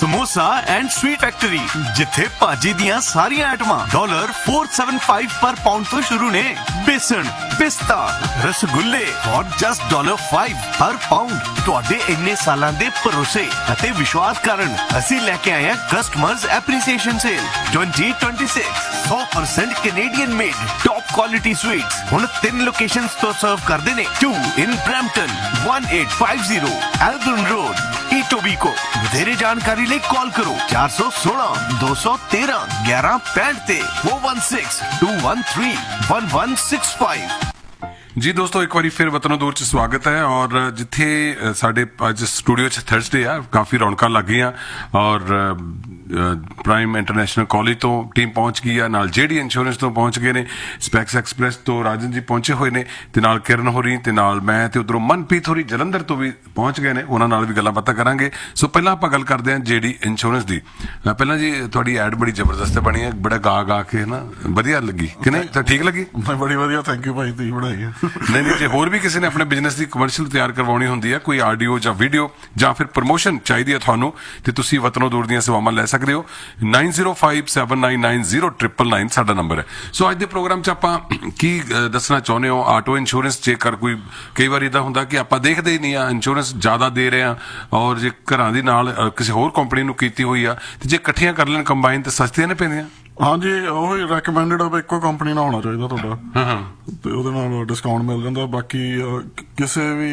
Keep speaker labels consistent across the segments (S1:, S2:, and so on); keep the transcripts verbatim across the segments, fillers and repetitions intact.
S1: Samosa and sweet factory जिथे भाजी दियां सारियां आइटमां डॉलर फोर सेवन फाइव पर पाउंड तो शुरू ने। बेसन, पिस्ता, रसगुल्ले और जस्ट डॉलर फाइव पर पाउंड। तुहाडे इन्ने सालां दे भरोसे अते विश्वास कारण असीं लेके आए हैं customers appreciation cell twenty twenty six. सौ percent Canadian made top quality sweets हुण तीन लोकेशंस तो सर्व करदे ने। To in Brampton, one eight five zero एल्बर्न road, ईटोबीको। ਵਧੇਰੇ ਜਾਣਕਾਰੀ ਲਈ ਕਾਲ ਕਰੋ ਚਾਰ ਸੌ ਸੋਲਾਂ ਦੋ ਸੌ ਤੇਰਾਂ ਗਿਆਰਾਂ ਪੈਂਹਠ ਤੇ four one six to one three one one six five.
S2: जी दोस्तों, एक बार फिर वतनों दूर च स्वागत है। और जिथे साडे अज स्टूडियो च थर्सडे आ, काफ़ी रौनक लग गई और प्राइम इंटरनेशनल कॉलेज तो टीम पहुंच गई है, नाल जेडी इंश्योरेंस तो पहुंच गए ने, स्पैक्स एक्सप्रैस तो राजन जी पहुंचे हुए ने, ते नाल किरण होरी ते नाल मैं ते उधरों मनप्रीत होरी जलंधर तो भी पहुंच गए ने। उन्हां नाल भी गल्लां बातां करांगे। सो पहला आपां गल करदे हां जेडी इंश्योरेंस दी। पहला जी तुहाडी एड बड़ी जबरदस्त बनी है, बड़ा गा गा के ना वधिया लगी कि नहीं? तो ठीक लगी?
S3: बड़ी वधिया, थैंक यू भाई, ती बनाई है।
S2: नहीं नहीं, जे होर भी किसी ने अपने बिजनेस की कमर्शियल तैयार करवानी होंदी है, कोई आडियो जां वीडियो जां फिर प्रमोशन चाहिए थानू, ते तुसीं वतनों दूर दीयां सेवावां लै सकदे हो। Nine zero five seven nine nine zero triple nine साडा नंबर है। सो अज दे प्रोग्राम च आपां की दसना चाहुंदे हो, आटो इंश्योरेंस जेकर कोई कई बार इदां हुंदा कि आपां देखदे ही नहीं आ, इंश्योरेंस ज्यादा दे रहे हैं और जे घरां दी नाल किसी होर कंपनी नूं कीती होई आ ते जे इकट्ठियां कर लैण कंबाइन ते सस्तियां ने पैंदियां।
S3: हाँ जी, ਉਹੀ ਰეკਮੈਂਡਡ ਆ, ਇੱਕੋ ਕੰਪਨੀ ਨਾਲ ਹੋਣਾ ਚਾਹੀਦਾ ਤੁਹਾਡਾ ਤੇ ਉਹਦੇ ਨਾਲ ਡਿਸਕਾਊਂਟ ਮਿਲ ਜਾਂਦਾ। ਬਾਕੀ ਕਿਸੇ ਵੀ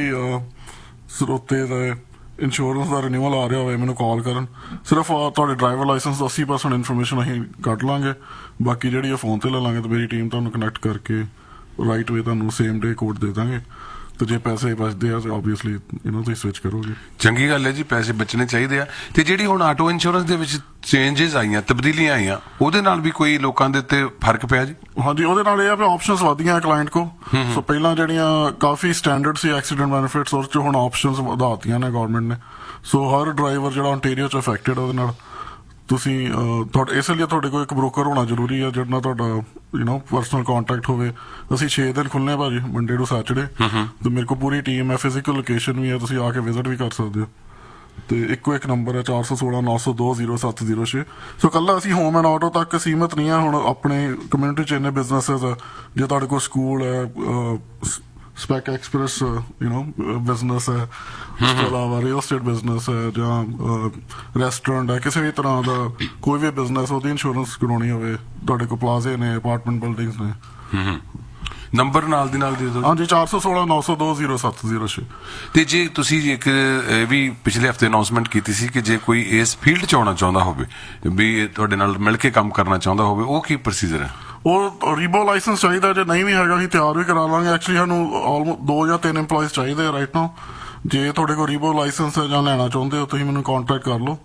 S3: ਸਰੋਤੇ ਦਾ ਇੰਸ਼ੋਰੈਂਸ ਦਾ ਰਿਨਿਊਅਲ ਆ ਰਿਹਾ ਹੋਵੇ ਮੈਨੂੰ ਕਾਲ ਕਰਨ। ਸਿਰਫ ਤੁਹਾਡੇ ਡਰਾਈਵਰ ਲਾਇਸੈਂਸ ਦਾ ਅੱਸੀ ਪਰਸੈਂਟ ਇਨਫੋਰਮੇਸ਼ਨ ਅਸੀਂ ਕੱਢ ਲਾਂਗੇ, ਬਾਕੀ ਜਿਹੜੀ ਆ ਫੋਨ ਤੇ ਲੈ ਲਾਂਗੇ ਤੇ ਮੇਰੀ ਟੀਮ ਤੁਹਾਨੂੰ ਕਨੈਕਟ ਕਰਕੇ ਰਾਈਟ ਵੇ ਤੁਹਾਨੂੰ ਸੇਮ ਡੇ ਕੋਡ ਦੇ ਦਾਂਗੇ। ਤੇ ਜੇ ਪੈਸੇ ਬਚਦੇ ਆ ਤੇ ਆਬਵੀਅਸਲੀ ਇਹਨਾਂ ਤੋਂ ਹੀ ਸਵਿਚ ਕਰੋਗੇ।
S2: ਚੰਗੀ ਗੱਲ ਹੈ ਜੀ, ਪੈਸੇ ਬਚਣੇ ਚਾਹੀਦੇ ਆ। ਤੇ ਜਿਹੜੀ ਹੁਣ ਆਟੋ ਇੰਸ਼ੋਰੈਂਸ ਦੇ ਵਿੱਚ ਚੇਂਜਸ ਆਈਆਂ, ਤਬਦੀਲੀਆਂ ਆਈਆਂ, ਉਹਦੇ ਨਾਲ ਵੀ ਕੋਈ ਲੋਕਾਂ ਦੇ ਉੱਤੇ ਫਰਕ ਪਿਆ ਜੀ?
S3: ਹਾਂਜੀ, ਉਹਦੇ ਨਾਲ ਇਹ ਆ ਵੀ ਆਪਸ਼ਨਸ ਵਧੀਆਂ ਕਲਾਇੰਟ ਕੋ। ਸੋ ਪਹਿਲਾਂ ਜਿਹੜੀਆਂ ਕਾਫੀ ਸਟੈਂਡਰਡ ਸੀ ਐਕਸੀਡੈਂਟ ਬੈਨੀਫਿਟਸ, ਉਹਦੇ ਚ ਹੁਣ ਆਪਸ਼ਨਸ ਵਧਾਤੀਆਂ ਨੇ ਗਵਰਨਮੈਂਟ ਨੇ। ਸੋ ਹਰ ਡਰਾਈਵਰ ਜਿਹੜਾ ਓਨਟਾਰੀਓ ਚ ਅਫੈਕਟਡ ਉਹਦੇ ਨਾਲ ਤੁਸੀਂ ਤੁਹਾਡੇ ਇਸ ਲਈ ਤੁਹਾਡੇ ਕੋਲ ਇੱਕ ਬ੍ਰੋਕਰ ਹੋਣਾ ਜ਼ਰੂਰੀ ਹੈ ਜਿਹੜਾ ਤੁਹਾਡਾ ਯੂ ਨੋ ਪਰਸਨਲ ਕੰਟੈਕਟ ਹੋਵੇ। ਅਸੀਂ ਛੇ ਦਿਨ ਖੁੱਲ੍ਹਣੇ ਭਾਜੀ, ਮੰਡੇ ਟੂ ਸੈਟਰਡੇ, ਤੇ ਮੇਰੇ ਕੋਲ ਪੂਰੀ ਟੀਮ ਹੈ, ਫਿਜ਼ੀਕਲ ਲੋਕੇਸ਼ਨ ਵੀ ਹੈ, ਤੁਸੀਂ ਆ ਕੇ ਵਿਜ਼ਿਟ ਵੀ ਕਰ ਸਕਦੇ ਹੋ। ਤੇ ਇੱਕੋ ਇੱਕ ਨੰਬਰ ਹੈ ਚਾਰ ਸੌ ਸੋਲਾਂ ਨੌ ਸੌ ਦੋ ਜ਼ੀਰੋ ਸੱਤ ਜ਼ੀਰੋ ਛੇ। ਸੋ ਕੱਲਾ ਅਸੀਂ ਹੋਮ ਐਂਡ ਆਟੋ ਤੱਕ ਸੀਮਤ ਨਹੀਂ ਆ, ਹੁਣ ਆਪਣੇ ਕਮਿਊਨਿਟੀ ਚ ਇੰਨੇ ਬਿਜ਼ਨਸਿਸ ਆ। ਜੇ ਤੁਹਾਡੇ ਕੋਲ ਸਕੂਲ ਹੈ, spick express you know business ਹੈ, ਉਸ ਤੋਂ ਇਲਾਵਾ ਰੀਅਲ ਸਟੇਟ ਬਿਜ਼ਨਸ ਹੈ ਜਾਂ ਰੈਸਟੋਰੈਂਟ ਹੈ, ਕਿਸੇ ਵੀ ਤਰ੍ਹਾਂ ਦਾ ਕੋਈ ਵੀ ਬਿਜ਼ਨਸ ਉਹਦੀ ਇੰਸ਼ੋਰੈਂਸ ਕਰਾਉਣੀ ਹੋਵੇ, ਤੁਹਾਡੇ ਕੋਲ ਪਲਾਜ਼ੇ ਨੇ, ਅਪਾਰਟਮੈਂਟ ਬਿਲਡਿੰਗਸ ਨੇ।
S2: ਨੰਬਰ ਨਾਲ ਦੀ ਨਾਲ ਦੇ ਦਿਓ।
S3: ਹਾਂਜੀ, ਚਾਰ ਸੌ ਸੋਲਾਂ ਨੌ ਸੌ ਦੋ ਜ਼ੀਰੋ ਸੱਤ ਜ਼ੀਰੋ ਛੇ।
S2: ਤੇ ਜੇ ਤੁਸੀਂ ਇੱਕ ਵੀ ਪਿਛਲੇ ਹਫਤੇ ਅਨਾਉਂਸਮੈਂਟ ਕੀਤੀ ਸੀ ਕਿ ਜੇ ਕੋਈ ਇਸ ਫੀਲਡ ਚ ਆਉਣਾ ਚਾਹੁੰਦਾ ਹੋਵੇ, ਵੀ ਤੁਹਾਡੇ ਨਾਲ ਮਿਲ ਕੇ ਕੰਮ ਕਰਨਾ ਚਾਹੁੰਦਾ ਹੋਵੇ, ਉਹ ਕੀ ਪ੍ਰੋਸੀਜਰ ਹੈ?
S3: ਉਹ ਰੀਬੋ ਲਾਇਸੈਂਸ ਚਾਹੀਦਾ, ਜੇ ਨਹੀਂ ਵੀ ਹੈਗਾ ਅਸੀਂ ਤਿਆਰ ਵੀ ਕਰਾ ਲਾਂਗੇ। ਐਕਚੁਅਲੀ ਸਾਨੂੰ ਆਲਮੋਸਟ ਦੋ ਜਾਂ ਤਿੰਨ ਇੰਪਲੋਇਜ਼ ਚਾਹੀਦੇ ਆ ਰਾਈਟ ਨਾਓ। ਜੇ ਤੁਹਾਡੇ ਕੋਲ ਰੀਬੋ ਲਾਇਸੈਂਸ ਜਾਂ ਲੈਣਾ ਚਾਹੁੰਦੇ ਹੋ ਤੁਸੀਂ ਮੈਨੂੰ ਕੰਟੈਕਟ ਕਰ ਲਓ,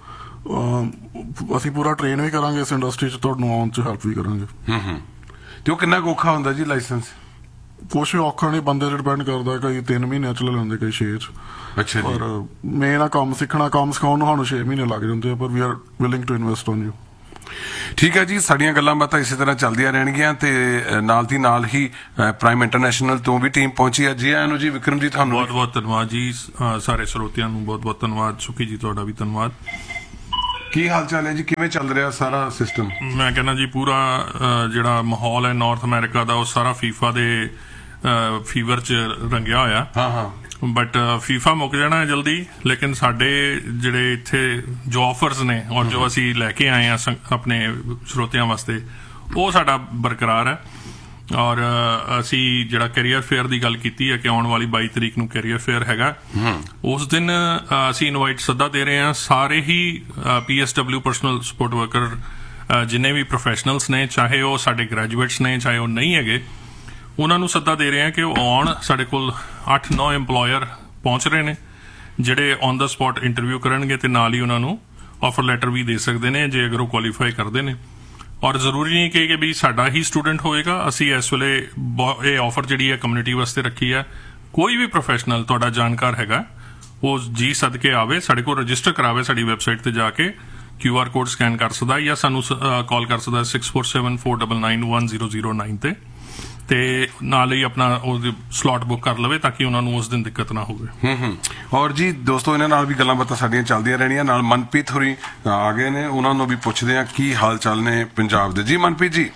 S3: ਅਸੀਂ ਪੂਰਾ ਟ੍ਰੇਨ ਵੀ ਕਰਾਂਗੇ ਇਸ ਇੰਡਸਟਰੀ ਚ, ਤੁਹਾਨੂੰ ਆਉਣ ਚ ਹੈਲਪ ਵੀ ਕਰਾਂਗੇ।
S2: ਹੂੰ ਹੂੰ ਤੇ ਉਹ ਕਿੰਨਾ ਕੁ ਔਖਾ ਹੁੰਦਾ ਜੀ ਲਾਇਸੈਂਸ?
S3: ਕੁਛ ਵੀ ਔਖਾ ਨਹੀਂ, ਬੰਦੇ ਤੇ ਡਿਪੈਂਡ ਕਰਦਾ, ਕਈ ਤਿੰਨ ਮਹੀਨਿਆਂ ਚ ਲੈ ਲੈਂਦੇ, ਕਈ ਛੇ ਚ।
S2: ਅੱਛਾ ਜੀ।
S3: ਪਰ ਮੇਨ ਆ ਕੰਮ ਸਿੱਖਣਾ, ਕੰਮ ਸਿਖਾਉਣ ਨੂੰ ਸਾਨੂੰ ਛੇ ਮਹੀਨੇ ਲੱਗ ਜਾਂਦੇ ਆ, ਪਰ ਵੀ R willing to invest on you.
S2: ਠੀਕ ਹੈ ਜੀ, ਸਾਡੀਆਂ ਗੱਲਾਂ ਬਾਤਾਂ ਇਸੇ ਤਰ੍ਹਾਂ ਚੱਲਦੀਆਂ ਰਹਿਣਗੀਆਂ ਤੇ ਨਾਲ ਦੀ ਨਾਲ ਹੀ ਪ੍ਰਾਈਮ ਇੰਟਰਨੈਸ਼ਨਲ ਤੋਂ ਵੀ ਟੀਮ ਪਹੁੰਚੀ ਹੈ। ਜੀ ਆਇਆਂ ਨੂੰ ਜੀ ਵਿਕਰਮ ਜੀ, ਤੁਹਾਨੂੰ
S4: ਬਹੁਤ ਬਹੁਤ ਧੰਨਵਾਦ ਜੀ। ਸਾਰੇ ਸਰੋਤਿਆਂ ਨੂੰ ਬਹੁਤ ਬਹੁਤ ਧੰਨਵਾਦ। ਸੁਖੀ ਜੀ ਤੁਹਾਡਾ ਵੀ ਧੰਨਵਾਦ।
S2: ਕੀ ਹਾਲ ਚਾਲ ਹੈ ਜੀ, ਕਿਵੇਂ ਚੱਲ ਰਿਹਾ ਸਾਰਾ ਸਿਸਟਮ?
S4: ਮੈਂ ਕਹਿੰਦਾ ਜੀ ਪੂਰਾ ਜਿਹੜਾ ਮਾਹੌਲ ਹੈ ਨਾਰਥ ਅਮਰੀਕਾ ਦਾ, ਉਹ ਸਾਰਾ ਫੀਫਾ ਦੇ ਫੀਵਰ ਚ ਰੰਗਿਆ ਹੋਇਆ।
S2: ਹਾਂ ਹਾਂ,
S4: ਬਟ ਫੀਫਾ ਮੁੱਕ ਜਾਣਾ ਹੈ ਜਲਦੀ, ਲੇਕਿਨ ਸਾਡੇ ਜਿਹੜੇ ਇੱਥੇ ਜੋ ਆਫਰਸ ਨੇ ਔਰ ਜੋ ਅਸੀਂ ਲੈ ਕੇ ਆਏ ਹਾਂ ਆਪਣੇ ਸਰੋਤਿਆਂ ਵਾਸਤੇ, ਉਹ ਸਾਡਾ ਬਰਕਰਾਰ ਹੈ। ਔਰ ਅਸੀਂ ਜਿਹੜਾ ਕੈਰੀਅਰ ਫੇਅਰ ਦੀ ਗੱਲ ਕੀਤੀ ਹੈ ਕਿ ਆਉਣ ਵਾਲੀ ਬਾਈ ਤਰੀਕ ਨੂੰ ਕੈਰੀਅਰ ਫੇਅਰ ਹੈਗਾ, ਉਸ ਦਿਨ ਅਸੀਂ ਇਨਵਾਈਟ ਸੱਦਾ ਦੇ ਰਹੇ ਹਾਂ ਸਾਰੇ ਹੀ P S W personal support worker ਜਿੰਨੇ ਵੀ ਪ੍ਰੋਫੈਸ਼ਨਲਸ ਨੇ, ਚਾਹੇ ਉਹ ਸਾਡੇ ਗ੍ਰੈਜੂਏਟਸ ਨੇ ਚਾਹੇ ਉਹ ਨਹੀਂ ਹੈਗੇ, ਉਹਨਾਂ ਨੂੰ ਸੱਦਾ ਦੇ ਰਹੇ ਹਾਂ ਕਿ ਉਹ ਆਉਣ। ਸਾਡੇ ਕੋਲ ਅੱਠ ਨੌ ਇੰਪਲੋਇਰ ਪਹੁੰਚ ਰਹੇ ਨੇ ਜਿਹੜੇ ਔਨ ਦਾ ਸਪੌਟ ਇੰਟਰਵਿਊ ਕਰਨਗੇ ਤੇ ਨਾਲ ਹੀ ਉਹਨਾਂ ਨੂੰ ਆਫਰ ਲੈਟਰ ਵੀ ਦੇ ਸਕਦੇ ਨੇ ਜੇ ਅਗਰ ਉਹ ਕੁਆਲੀਫਾਈ ਕਰਦੇ ਨੇ। ਔਰ ਜ਼ਰੂਰੀ ਨਹੀਂ ਕਿ ਕਿ ਵੀ ਸਾਡਾ ਹੀ ਸਟੂਡੈਂਟ ਹੋਏਗਾ, ਅਸੀਂ ਇਸ ਵੇਲੇ ਇਹ ਆਫਰ ਜਿਹੜੀ ਹੈ ਕਮਿਊਨਿਟੀ ਵਾਸਤੇ ਰੱਖੀ ਹੈ। ਕੋਈ ਵੀ ਪ੍ਰੋਫੈਸ਼ਨਲ ਤੁਹਾਡਾ ਜਾਣਕਾਰ ਹੈਗਾ ਉਹ ਜੀ ਸੱਦ ਕੇ ਆਵੇ, ਸਾਡੇ ਕੋਲ ਰਜਿਸਟਰ ਕਰਾਵੇ, ਸਾਡੀ ਵੈਬਸਾਈਟ ਤੇ ਜਾ ਕੇ ਕਿਊ ਆਰ ਕੋਡ ਸਕੈਨ ਕਰ ਸਕਦਾ ਜਾਂ ਸਾਨੂੰ ਕਾਲ ਕਰ ਸਕਦਾ six four seven four nine nine one zero zero nine ਤੇ। ਤੇ ਨਾਲ ਹੀ ਆਪਣਾ ਉਹਦੀ ਸਲੋਟ ਬੁੱਕ ਕਰ ਲਵੇ ਤਾਂ ਕਿ ਉਹਨਾਂ ਨੂੰ ਉਸ ਦਿਨ ਦਿੱਕਤ ਨਾ ਹੋਵੇ।
S2: ਹੂੰ ਹੂੰ ਔਰ ਜੀ ਦੋਸਤੋ ਇਹਨਾਂ ਨਾਲ ਵੀ ਗੱਲਾਂ ਬਾਤਾਂ ਸਾਡੀਆਂ ਚੱਲਦੀਆਂ ਰਹਿਣੀਆਂ। ਨਾਲ ਮਨਪ੍ਰੀਤ ਹੋਰੀ ਆ ਗਏ ਨੇ, ਉਹਨਾਂ ਨੂੰ ਵੀ ਪੁੱਛਦੇ ਆ ਕੀ ਹਾਲ ਚਾਲ ਨੇ ਪੰਜਾਬ ਦੇ। ਜੀ ਮਨਪ੍ਰੀਤ ਜੀ।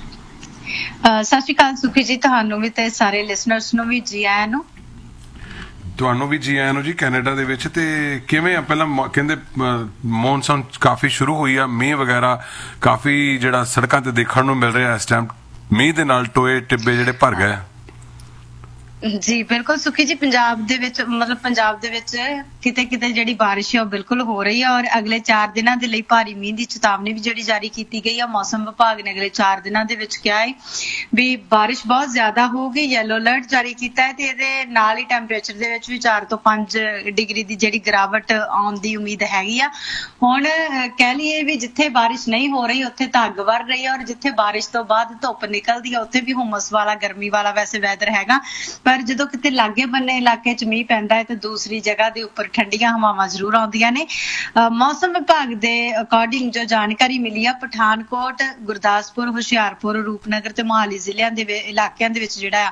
S5: ਸਤਿ ਸ਼੍ਰੀ ਅਕਾਲ ਸੁਖੀ ਜੀ, ਤੁਹਾਨੂੰ ਵੀ ਤੇ ਸਾਰੇ ਲਿਸਨਰਸ ਨੂੰ ਵੀ ਜੀ ਆਇਆਂ ਨੂੰ।
S2: ਤੁਹਾਨੂੰ ਵੀ ਜੀ ਆਇਆਂ ਨੂੰ ਜੀ ਕੈਨੇਡਾ ਦੇ ਵਿੱਚ। ਤੇ ਕਿਵੇਂ ਆ ਪਹਿਲਾਂ ਕਹਿੰਦੇ ਮੌਨਸੂਨ ਕਾਫੀ ਸ਼ੁਰੂ ਹੋਈ ਆ, ਮੀਂਹ ਵਗੈਰਾ ਕਾਫੀ ਜਿਹੜਾ ਸੜਕਾਂ ਤੇ ਦੇਖਣ ਨੂੰ ਮਿਲ ਰਿਹਾ ਇਸ ਟਾਈਮ, ਮੀਂਹ ਦੇ ਨਾਲ ਟੋਏ ਟਿੱਬੇ ਜਿਹੜੇ ਭਰ ਗਏ।
S5: ਜੀ ਬਿਲਕੁਲ ਸੁਖੀ ਜੀ, ਪੰਜਾਬ ਦੇ ਵਿੱਚ ਮਤਲਬ ਪੰਜਾਬ ਦੇ ਵਿੱਚ ਕਿਤੇ ਕਿਤੇ ਜਿਹੜੀ ਬਾਰਿਸ਼ ਹੈ ਉਹ ਬਿਲਕੁਲ ਹੋ ਰਹੀ ਹੈ ਔਰ ਅਗਲੇ ਚਾਰ ਦਿਨਾਂ ਦੇ ਲਈ ਭਾਰੀ ਮੀਂਹ ਦੀ ਚੇਤਾਵਨੀ ਵੀ ਜਿਹੜੀ ਜਾਰੀ ਕੀਤੀ ਗਈ ਹੈ। ਮੌਸਮ ਵਿਭਾਗ ਨੇ ਅਗਲੇ ਚਾਰ ਦਿਨਾਂ ਦੇ ਵਿੱਚ ਕਿਹਾ ਹੈ ਵੀ ਬਾਰਿਸ਼ ਬਹੁਤ ਜ਼ਿਆਦਾ ਹੋਊਗੀ, ਯੈਲੋ ਅਲਰਟ ਜਾਰੀ ਕੀਤਾ ਹੈ ਤੇ ਇਹਦੇ ਨਾਲ ਹੀ ਟੈਂਪਰੇਚਰ ਦੇ ਵਿੱਚ ਵੀ ਚਾਰ ਤੋਂ ਪੰਜ ਡਿਗਰੀ ਦੀ ਜਿਹੜੀ ਗਿਰਾਵਟ ਆਉਣ ਦੀ ਉਮੀਦ ਹੈਗੀ ਆ। ਹੁਣ ਕਹਿ ਲਈਏ ਵੀ ਜਿੱਥੇ ਬਾਰਿਸ਼ ਨਹੀਂ ਹੋ ਰਹੀ ਉੱਥੇ ਤਾਂ ਅੱਗ ਵਰ ਰਹੀ ਹੈ ਔਰ ਜਿੱਥੇ ਬਾਰਿਸ਼ ਤੋਂ ਬਾਅਦ ਧੁੱਪ ਨਿਕਲਦੀ ਹੈ ਉੱਥੇ ਵੀ ਹੁਮਸ ਵਾਲਾ ਗਰਮੀ ਵਾਲਾ ਵੈਸੇ ਵੈਦਰ ਹੈਗਾ। ਪਰ ਜਦੋਂ ਕਿਤੇ ਲਾਗੇ ਬੰਨੇ ਇਲਾਕੇ ਚ ਮੀਂਹ ਪੈਂਦਾ ਹੈ ਤੇ ਦੂਸਰੀ ਜਗ੍ਹਾ ਦੇ ਉੱਪਰ ਠੰਡੀਆਂ ਹਵਾਵਾਂ ਜ਼ਰੂਰ ਆਉਂਦੀਆਂ ਨੇ। ਮੌਸਮ ਵਿਭਾਗ ਦੇ ਅਕੋਰਡਿੰਗ ਜੋ ਜਾਣਕਾਰੀ ਮਿਲੀ ਆ, ਪਠਾਨਕੋਟ, ਗੁਰਦਾਸਪੁਰ, ਹੁਸ਼ਿਆਰਪੁਰ, ਰੂਪਨਗਰ ਤੇ ਮੋਹਾਲੀ ਜ਼ਿਲ੍ਹਿਆਂ ਦੇ ਇਲਾਕਿਆਂ ਦੇ ਵਿੱਚ ਜਿਹੜਾ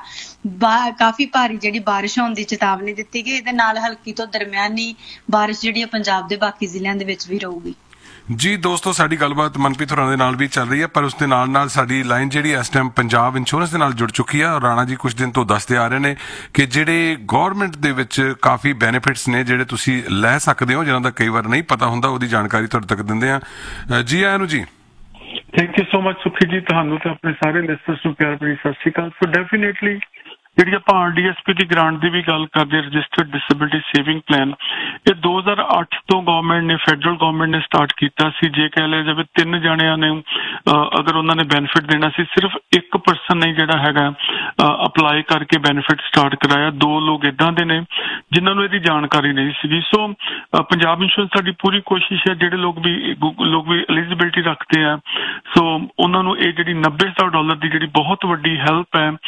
S5: ਆ ਕਾਫੀ ਭਾਰੀ ਜਿਹੜੀ ਬਾਰਿਸ਼ ਹੋਣ ਦੀ ਚੇਤਾਵਨੀ ਦਿੱਤੀ ਗਈ। ਇਹਦੇ ਨਾਲ ਹਲਕੀ ਤੋਂ ਦਰਮਿਆਨੀ ਬਾਰਿਸ਼ ਜਿਹੜੀ ਆ ਪੰਜਾਬ ਦੇ ਬਾਕੀ ਜ਼ਿਲ੍ਹਿਆਂ ਦੇ ਵਿੱਚ ਵੀ ਰਹੂਗੀ।
S2: ਜੀ ਦੋਸਤੋ ਸਾਡੀ ਗੱਲਬਾਤ ਮਨਪ੍ਰੀਤ ਹੋਰਾਂ ਦੇ ਨਾਲ ਵੀ ਚੱਲ ਰਹੀ ਹੈ, ਪਰ ਉਸ ਦੇ ਨਾਲ ਨਾਲ ਸਾਡੀ ਲਾਈਨ ਜਿਹੜੀ ਇਸ ਟਾਈਮ ਪੰਜਾਬ ਇੰਸ਼ੋਰੈਂਸ ਦੇ ਨਾਲ ਜੁੜ ਚੁੱਕੀ ਹੈ। ਰਾਣਾ ਜੀ ਕੁਝ ਦਿਨ ਤੋਂ ਦੱਸਦੇ ਆ ਰਹੇ ਨੇ ਕਿ ਜਿਹੜੇ ਗਵਰਨਮੈਂਟ ਦੇ ਵਿੱਚ ਕਾਫੀ ਬੈਨੀਫਿਟਸ ਨੇ ਜਿਹੜੇ ਤੁਸੀਂ ਲੈ ਸਕਦੇ ਹੋ, ਜਿਹਨਾਂ ਦਾ ਕਈ ਵਾਰ ਨਹੀਂ ਪਤਾ ਹੁੰਦਾ, ਉਹਦੀ ਜਾਣਕਾਰੀ ਤੁਹਾਡੇ ਤੱਕ ਦਿੰਦੇ ਆ। ਜੀ ਆਇਆਂ ਨੂੰ ਜੀ।
S6: ਥੈਂਕ ਯੂ ਸੋ ਮਚ ਸੁਖੀ ਜੀ, ਤੁਹਾਨੂੰ ਤੇ ਆਪਣੇ ਸਾਰੇ ਲਿਸਨਰਸ ਨੂੰ ਪਿਆਰ ਭਰੀ ਸਤਿ ਸ਼੍ਰੀ ਅਕਾਲ। ਸੋ ਡੈਫੀਨੇਟਲੀ ਜਿਹੜੀ ਆਪਾਂ ਆਰ ਡੀ ਐਸ ਪੀ ਦੀ ਗ੍ਰਾਂਟ ਦੀ ਵੀ ਗੱਲ ਕਰਦੇ, ਰਜਿਸਟਰਡ ਡਿਸੇਬਿਲਿਟੀ ਸੇਵਿੰਗ ਪਲਾਨ, ਇਹ ਦੋ ਹਜ਼ਾਰ ਅੱਠ ਤੋਂ ਗਵਰਨਮੈਂਟ ਨੇ ਫੈਡਰਲ ਗਵਰਨਮੈਂਟ ਨੇ ਸਟਾਰਟ ਕੀਤਾ ਸੀ। ਜੇ ਕਹਿ ਲਿਆ ਜਾਵੇ ਤਿੰਨ ਜਣਿਆਂ ਨੇ ਅਗਰ ਉਹਨਾਂ ਨੇ ਬੈਨੀਫਿਟ ਦੇਣਾ ਸੀ, ਸਿਰਫ ਇੱਕ ਪਰਸਨ ਨੇ ਜਿਹੜਾ ਹੈਗਾ ਅਪਲਾਈ ਕਰਕੇ ਬੈਨੀਫਿਟ ਸਟਾਰਟ ਕਰਾਇਆ। ਦੋ ਲੋਕ ਏਦਾਂ ਦੇ ਨੇ ਜਿਨ੍ਹਾਂ ਨੂੰ ਇਹਦੀ ਜਾਣਕਾਰੀ ਨਹੀਂ ਸੀਗੀ। ਸੋ ਪੰਜਾਬ ਇੰਸ਼ੋਰੈਂਸ ਸਾਡੀ ਪੂਰੀ ਕੋਸ਼ਿਸ਼ ਹੈ ਜਿਹੜੇ ਲੋਕ ਵੀ ਲੋਕ ਵੀ ਐਲੀਜੀਬਿਲਿਟੀ ਰੱਖਦੇ ਆ, ਸੋ ਉਹਨਾਂ ਨੂੰ ਇਹ ਜਿਹੜੀ ਨੱਬੇ ਸੌ ਡਾਲਰ ਦੀ ਜਿਹੜੀ ਬਹੁਤ ਵੱਡੀ ਹੈਲਪ ਹੈ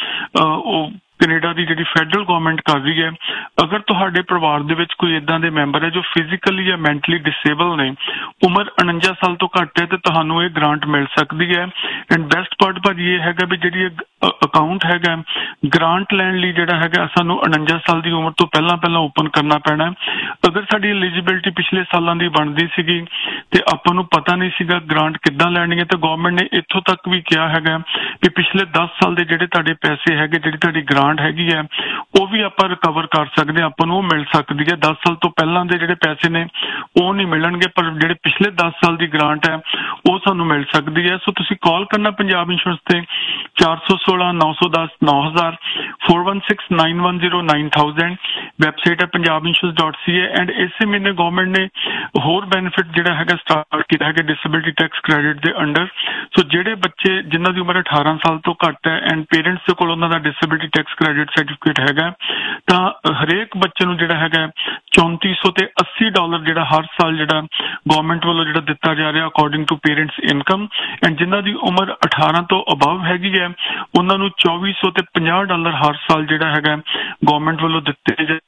S6: ਉਹ ਕੈਨੇਡਾ ਦੀ ਜਿਹੜੀ ਫੈਡਰਲ ਗਵਰਨਮੈਂਟ ਕਰ ਰਹੀ ਹੈ। ਅਗਰ ਤੁਹਾਡੇ ਪਰਿਵਾਰ ਦੇ ਵਿੱਚ ਕੋਈ ਏਦਾਂ ਦੇ ਮੈਂਬਰ ਹੈ ਜੋ ਫਿਜ਼ੀਕਲੀ ਜਾਂ ਮੈਂਟਲੀ ਡਿਸੇਬਲ ਨੇ, ਉਮਰ ਉਣੰਜਾ ਸਾਲ ਤੋਂ ਘੱਟ ਹੈ, ਤੇ ਤੁਹਾਨੂੰ ਇਹ ਗ੍ਰਾਂਟ ਮਿਲ ਸਕਦੀ ਹੈ। ਐਂਡ ਬੈਸਟ ਪਾਰਟ ਭਾਜੀ ਇਹ ਹੈਗਾ ਵੀ ਜਿਹੜੀ ਅਕਾਊਂਟ ਹੈਗਾ ਗ੍ਰਾਂਟ ਲੈਣ ਲਈ ਜਿਹੜਾ ਹੈਗਾ ਸਾਨੂੰ ਉਣੰਜਾ ਸਾਲ ਦੀ ਉਮਰ ਤੋਂ ਪਹਿਲਾਂ ਪਹਿਲਾਂ ਓਪਨ ਕਰਨਾ ਪੈਣਾ। ਅਗਰ ਸਾਡੀ ਐਲੀਜੀਬਿਲਿਟੀ ਪਿਛਲੇ ਸਾਲਾਂ ਦੀ ਬਣਦੀ ਸੀਗੀ ਤੇ ਆਪਾਂ ਨੂੰ ਪਤਾ ਨਹੀਂ ਸੀਗਾ ਗ੍ਰਾਂਟ ਕਿੱਦਾਂ ਲੈਣੀ ਹੈ, ਤੇ ਗਵਰਨਮੈਂਟ ਨੇ ਇੱਥੋਂ ਤੱਕ ਵੀ ਕਿਹਾ ਹੈਗਾ ਕਿ ਪਿਛਲੇ ਦਸ ਸਾਲ ਦੇ ਜਿਹੜੇ ਤੁਹਾਡੇ ਪੈਸੇ ਹੈਗੇ, ਜਿਹੜੀ ਤੁਹਾਡੀ ਗ੍ਰਾਂਟ ਹੈਗੀ ਹੈ, ਉਹ ਵੀ ਆਪਾਂ ਰਿਕਵਰ ਕਰ ਸਕਦੇ ਹਾਂ, ਆਪਾਂ ਨੂੰ ਉਹ ਮਿਲ ਸਕਦੀ ਹੈ। ਦਸ ਸਾਲ ਤੋਂ ਪਹਿਲਾਂ ਦੇ ਜਿਹੜੇ ਪੈਸੇ ਨੇ ਉਹ ਨਹੀਂ ਮਿਲਣਗੇ, ਪਰ ਜਿਹੜੇ ਪਿਛਲੇ ਦਸ ਸਾਲ ਦੀ ਗ੍ਰਾਂਟ ਹੈ ਉਹ ਸਾਨੂੰ ਮਿਲ ਸਕਦੀ ਹੈ। ਸੋ ਤੁਸੀਂ ਕਾਲ ਕਰਨਾ ਪੰਜਾਬ ਇੰਸ਼ੋਰੈਂਸ ਤੇ ਚਾਰ ਸੌ ਸੋਲਾਂ ਨੌ ਸੌ ਦਸ ਨੌ ਹਜ਼ਾਰ four one six nine one zero nine thousand website ਹੈ Punjab insurance dot C A. And ਇਸੇ ਮਹੀਨੇ ਗਵਰਨਮੈਂਟ ਨੇ ਹੋਰ ਬੈਨੀਫਿਟ ਜਿਹੜਾ ਹੈਗਾ ਸਟਾਰਟ ਕੀਤਾ ਹੈਗਾ ਡਿਸੇਬਿਲਿਟੀ ਟੈਕਸ ਕ੍ਰੈਡਿਟ ਦੇ ਅੰਡਰ। ਸੋ ਜਿਹੜੇ ਬੱਚੇ ਜਿਨ੍ਹਾਂ ਦੀ ਉਮਰ ਅਠਾਰਾਂ ਸਾਲ ਤੋਂ ਘੱਟ ਹੈ ਐਂਡ ਪੇਰੈਂਟਸ ਦੇ ਕੋਲ ਉਹਨਾਂ ਦਾ ਡਿਸੇਬਿਲਿਟੀ ਟੈਕਸ ਕ੍ਰੈਡਿਟ ਸਰਟੀਫਿਕੇਟ ਹੈਗਾ, ਤਾਂ ਹਰੇਕ ਬੱਚੇ ਨੂੰ ਜਿਹੜਾ ਹੈਗਾ ਚੌਂਤੀ ਸੌ ਤੇ ਅੱਸੀ ਡਾਲਰ ਜਿਹੜਾ ਹਰ ਸਾਲ ਜਿਹੜਾ ਗਵਰਨਮੈਂਟ ਵੱਲੋਂ ਜਿਹੜਾ ਦਿੱਤਾ ਜਾ ਰਿਹਾ according to parents income. And ਜਿਨ੍ਹਾਂ ਦੀ ਉਮਰ ਅਠਾਰਾਂ ਤੋਂ ਅਬਵ ਹੈਗੀ ਹੈ ਉਹਨਾਂ ਨੂੰ ਚੌਵੀ ਸੌ ਤੇ ਪੰਜਾਹ ਡਾਲਰ ਹਰ ਸਾਲ ਜਿਹੜਾ ਹੈਗਾ ਗਵਰਨਮੈਂਟ ਵੱਲੋਂ ਦਿੱਤੇ ਜਾ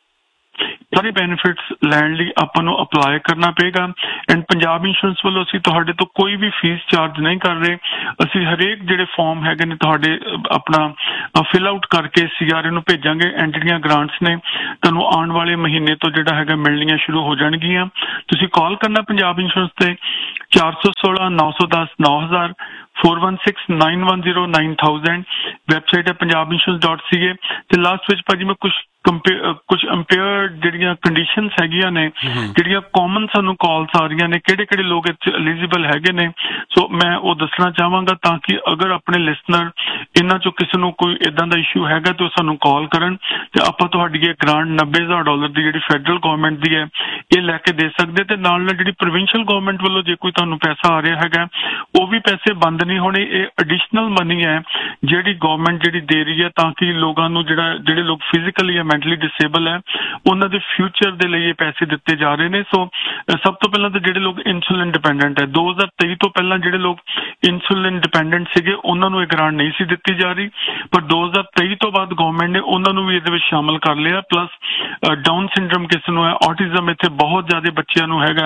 S6: ਸਾਰੇ ਬੈਨੀਫਿਟਸ ਲੈਣ ਲਈ ਆਪਾਂ ਨੂੰ ਅਪਲਾਈ ਕਰਨਾ ਪਏਗਾ। ਐਂਡ ਪੰਜਾਬ ਇੰਸ਼ੋਰੈਂਸ ਵੱਲੋਂ ਅਸੀਂ ਤੁਹਾਡੇ ਤੋਂ ਕੋਈ ਵੀ ਫੀਸ ਚਾਰਜ ਨਹੀਂ ਕਰ ਰਹੇ। ਅਸੀਂ ਹਰੇਕ ਜਿਹੜੇ ਫਾਰਮ ਹੈਗੇ ਨੇ ਤੁਹਾਡੇ ਆਪਣਾ ਫਿਲ ਆਊਟ ਕਰਕੇ ਸੀ ਆਰ ਏ ਨੂੰ ਭੇਜਾਂਗੇ। ਐਂਡ ਜਿਹੜੀਆਂ ਗ੍ਰਾਂਟਸ ਨੇ ਤੁਹਾਨੂੰ ਆਉਣ ਵਾਲੇ ਮਹੀਨੇ ਤੋਂ ਜਿਹੜਾ ਹੈਗਾ ਮਿਲਣੀਆਂ ਸ਼ੁਰੂ ਹੋ ਜਾਣਗੀਆਂ। ਤੁਸੀਂ ਕਾਲ ਕਰਨਾ ਪੰਜਾਬ ਇੰਸ਼ੋਰੈਂਸ ਤੇ ਚਾਰ ਸੌ ਸੋਲਾਂ ਨੌ ਸੌ ਦਸ ਨੌ ਹਜ਼ਾਰ four one six nine one zero nine thousand website ਹੈ ਪੰਜਾਬ ਇੰਸ਼ੋਰੈਂਸ ਡਾਟ ਸੀ ਏ। ਤੇ ਲਾਸਟ ਵਿੱਚ ਭਾਜੀ ਮੈਂ ਕੁਛ ਕੁਝ ਅੰਪੇਅਰ ਜਿਹੜੀਆਂ ਕੰਡੀਸ਼ਨਸ ਹੈਗੀਆਂ ਨੇ, ਜਿਹੜੀਆਂ ਕਾਮਨ ਸਾਨੂੰ ਕਾਲਸ ਆ ਰਹੀਆਂ ਨੇ, ਕਿਹੜੇ ਕਿਹੜੇ ਲੋਕ ਇੱਥੇ ਐਲੀਜੀਬਲ ਹੈਗੇ ਨੇ, ਸੋ ਮੈਂ ਉਹ ਦੱਸਣਾ ਚਾਹਾਂਗਾ ਤਾਂ ਕਿ ਅਗਰ ਆਪਣੇ ਲਿਸਨਰ ਇਹਨਾਂ ਚੋਂ ਕਿਸੇ ਨੂੰ ਕੋਈ ਇਦਾਂ ਦਾ ਇਸ਼ੂ ਹੈਗਾ ਤੇ ਉਹ ਸਾਨੂੰ ਕਾਲ ਕਰਨ ਤੇ ਆਪਾਂ ਤੁਹਾਡੀ ਇਹ ਗ੍ਰਾਂਟ ਨੱਬੇ ਹਜ਼ਾਰ ਡਾਲਰ ਦੀ ਜਿਹੜੀ ਫੈਡਰਲ ਗਵਰਨਮੈਂਟ ਦੀ ਹੈ ਇਹ ਲੈ ਕੇ ਦੇ ਸਕਦੇ। ਤੇ ਨਾਲ ਨਾਲ ਜਿਹੜੀ ਪ੍ਰੋਵਿੰਸ਼ੀਅਲ ਗਵਰਨਮੈਂਟ ਵੱਲੋਂ ਜੇ ਕੋਈ ਤੁਹਾਨੂੰ ਪੈਸਾ ਆ ਰਿਹਾ ਹੈਗਾ ਉਹ ਵੀ ਪੈਸੇ ਬੰਦ ਨਹੀਂ ਹੋਣੇ। ਇਹ ਐਡੀਸ਼ਨਲ ਮਨੀ ਹੈ ਜਿਹੜੀ ਗਵਰਨਮੈਂਟ ਜਿਹੜੀ ਦੇ ਰਹੀ ਹੈ ਤਾਂ ਕਿ ਲੋਕਾਂ ਨੂੰ ਜਿਹੜਾ ਜਿਹੜੇ ਲੋਕ ਫਿਜ਼ੀਕਲੀ ਜਾਂ ਮੈਂਟਲੀ ਡਿਸੇਬਲ ਹੈ ਉਹਨਾਂ ਦੇ ਫਿਊਚਰ ਦੇ ਲਈ ਇਹ ਪੈਸੇ ਦਿੱਤੇ ਜਾ ਰਹੇ ਨੇ। ਸੋ ਸਭ ਤੋਂ ਪਹਿਲਾਂ ਤਾਂ ਜਿਹੜੇ ਲੋਕ ਇਨਸੂਲਿਨ ਡਿਪੈਂਡੈਂਟ ਹੈ, ਦੋ ਹਜ਼ਾਰ ਤੇਈ ਤੋਂ ਪਹਿਲਾਂ ਜਿਹੜੇ ਲੋਕ ਇਨਸੂਲਿਨ ਡਿਪੈਂਡੈਂਟ ਸੀਗੇ ਉਹਨਾਂ ਨੂੰ ਇਹ ਗ੍ਰਾਂਟ ਨਹੀਂ ਸੀ ਦਿੱਤੀ ਜਾ ਰਹੀ, ਪਰ ਦੋ ਹਜ਼ਾਰ ਤੇਈ ਤੋਂ ਬਾਅਦ ਗਵਰਨਮੈਂਟ ਨੇ ਉਹਨਾਂ ਨੂੰ ਵੀ ਇਹਦੇ ਵਿੱਚ ਸ਼ਾਮਲ ਕਰ ਲਿਆ। ਪਲੱਸ ਡਾਊਨ ਸਿੰਡਰਮ ਕਿਸੇ ਨੂੰ ਹੈ, ਆਟਿਜ਼ਮ ਇੱਥੇ ਬਹੁਤ ਜ਼ਿਆਦਾ ਬੱਚਿਆਂ ਨੂੰ ਹੈਗਾ,